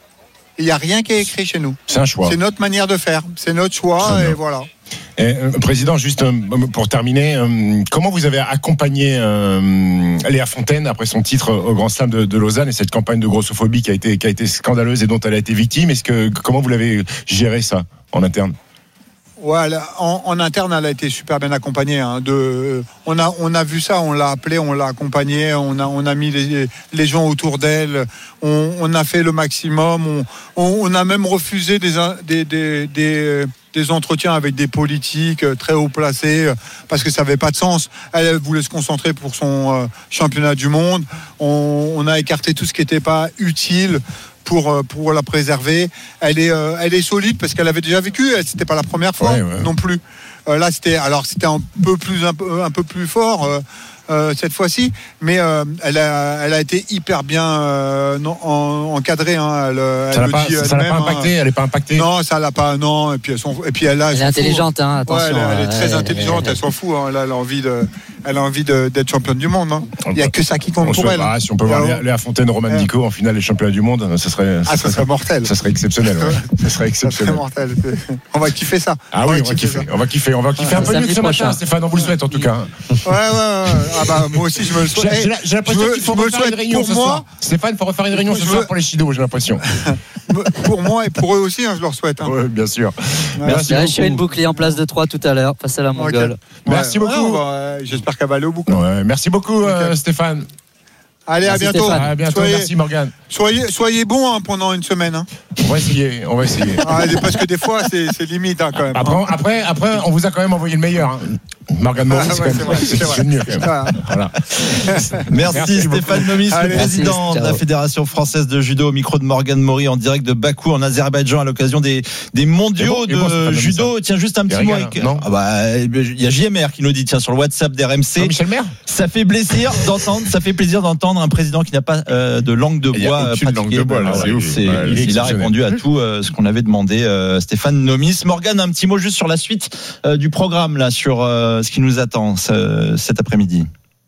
Il n'y a rien qui est écrit chez nous. C'est un choix. C'est notre manière de faire. C'est notre choix et voilà. Et, euh, Président, juste euh, pour terminer, euh, comment vous avez accompagné euh, Léa Fontaine après son titre au Grand Slam de, de Lausanne et cette campagne de grossophobie qui a été, qui a été scandaleuse et dont elle a été victime? Est-ce que, comment vous l'avez géré ça en interne? Ouais, en, en interne, elle a été super bien accompagnée. Hein, de, on a, on a vu ça, on l'a appelée, on l'a accompagnée, on a, on a mis les, les gens autour d'elle, on, on a fait le maximum, on, on, on a même refusé des, des, des, des, des entretiens avec des politiques très haut placés parce que ça n'avait pas de sens. Elle voulait se concentrer pour son championnat du monde. On, on a écarté tout ce qui n'était pas utile. Pour, pour la préserver. Elle est, euh, elle est solide parce qu'elle avait déjà vécu. C'était pas la première fois ouais, ouais. non plus. Euh, là, c'était, alors c'était un peu plus, un peu, un peu plus fort euh, euh, cette fois-ci, mais euh, elle a, elle a été hyper bien euh, non, en, encadrée. Hein. Elle, elle ça l'a pas, ça l'a pas impacté. Hein. Elle est pas impactée. Non, ça l'a pas. Non. Et puis elle, sont, et puis elle, a, elle est intelligente. Hein, attention. Ouais, elle, elle est très elle, intelligente. Elle, elle, elle s'en fout. Hein. Elle, elle a envie de. Elle a envie de, d'être championne du monde. Hein. Il n'y a que ça qui compte pour elle. Pas, si on peut voir Léa, Léa Fontaine, Roman Dico ouais. en finale des championnats du monde, ça serait, ça, ah, ça serait, serait mortel. Ça serait exceptionnel. Ouais. ça serait exceptionnel. Ça serait mortel. On va kiffer ça. Ah on oui, on va kiffer. On va kiffer. On va kiffer un peu mieux que ce matin, Stéphane. On vous le souhaite en tout cas. Ouais, ouais, ouais. Ah bah moi aussi je me le souhaite. J'ai, j'ai l'impression qu'il faut refaire une réunion ce soir. Stéphane, il faut refaire une réunion ce soir pour les Chidos. J'ai l'impression. Pour moi et pour eux aussi, je leur souhaite. Oui, bien sûr. Merci. Je suis une bouclier en place de trois tout à l'heure face à la Mongole. Merci beaucoup. J'espère qu'elle va aller au bout. Merci beaucoup, okay. Stéphane. Allez, merci à bientôt. À bientôt. Soyez, merci Morgane. Soyez, soyez bons hein, pendant une semaine. Hein. On va essayer. On va essayer. Ah, parce que des fois, c'est, c'est limite hein, quand même. Après, après, après, on vous a quand même envoyé le meilleur. Hein. Morgane Moreau, ah, c'est, ouais, c'est, vrai, c'est, c'est mieux quand même. Voilà. Merci, merci Stéphane Nomis, le président merci, de la Fédération française de judo, au micro de Morgane Maury en direct de Bakou en Azerbaïdjan à l'occasion des, des mondiaux bon, de bon, judo. Tiens, juste un petit mot avec. Non ah bah, il y a J M R qui nous dit, tiens, sur le WhatsApp d'R M C. Michel Maire. Ça fait plaisir d'entendre, ça fait plaisir d'entendre un président qui n'a pas euh, de langue de bois pratiquée. Langue de bois, là, voilà, c'est ouf. C'est, ouais, il, il a répondu à tout euh, ce qu'on avait demandé, euh, Stéphane Nomis. Morgane, un petit mot juste sur la suite euh, du programme là, sur euh, ce qui nous attend cet après-midi.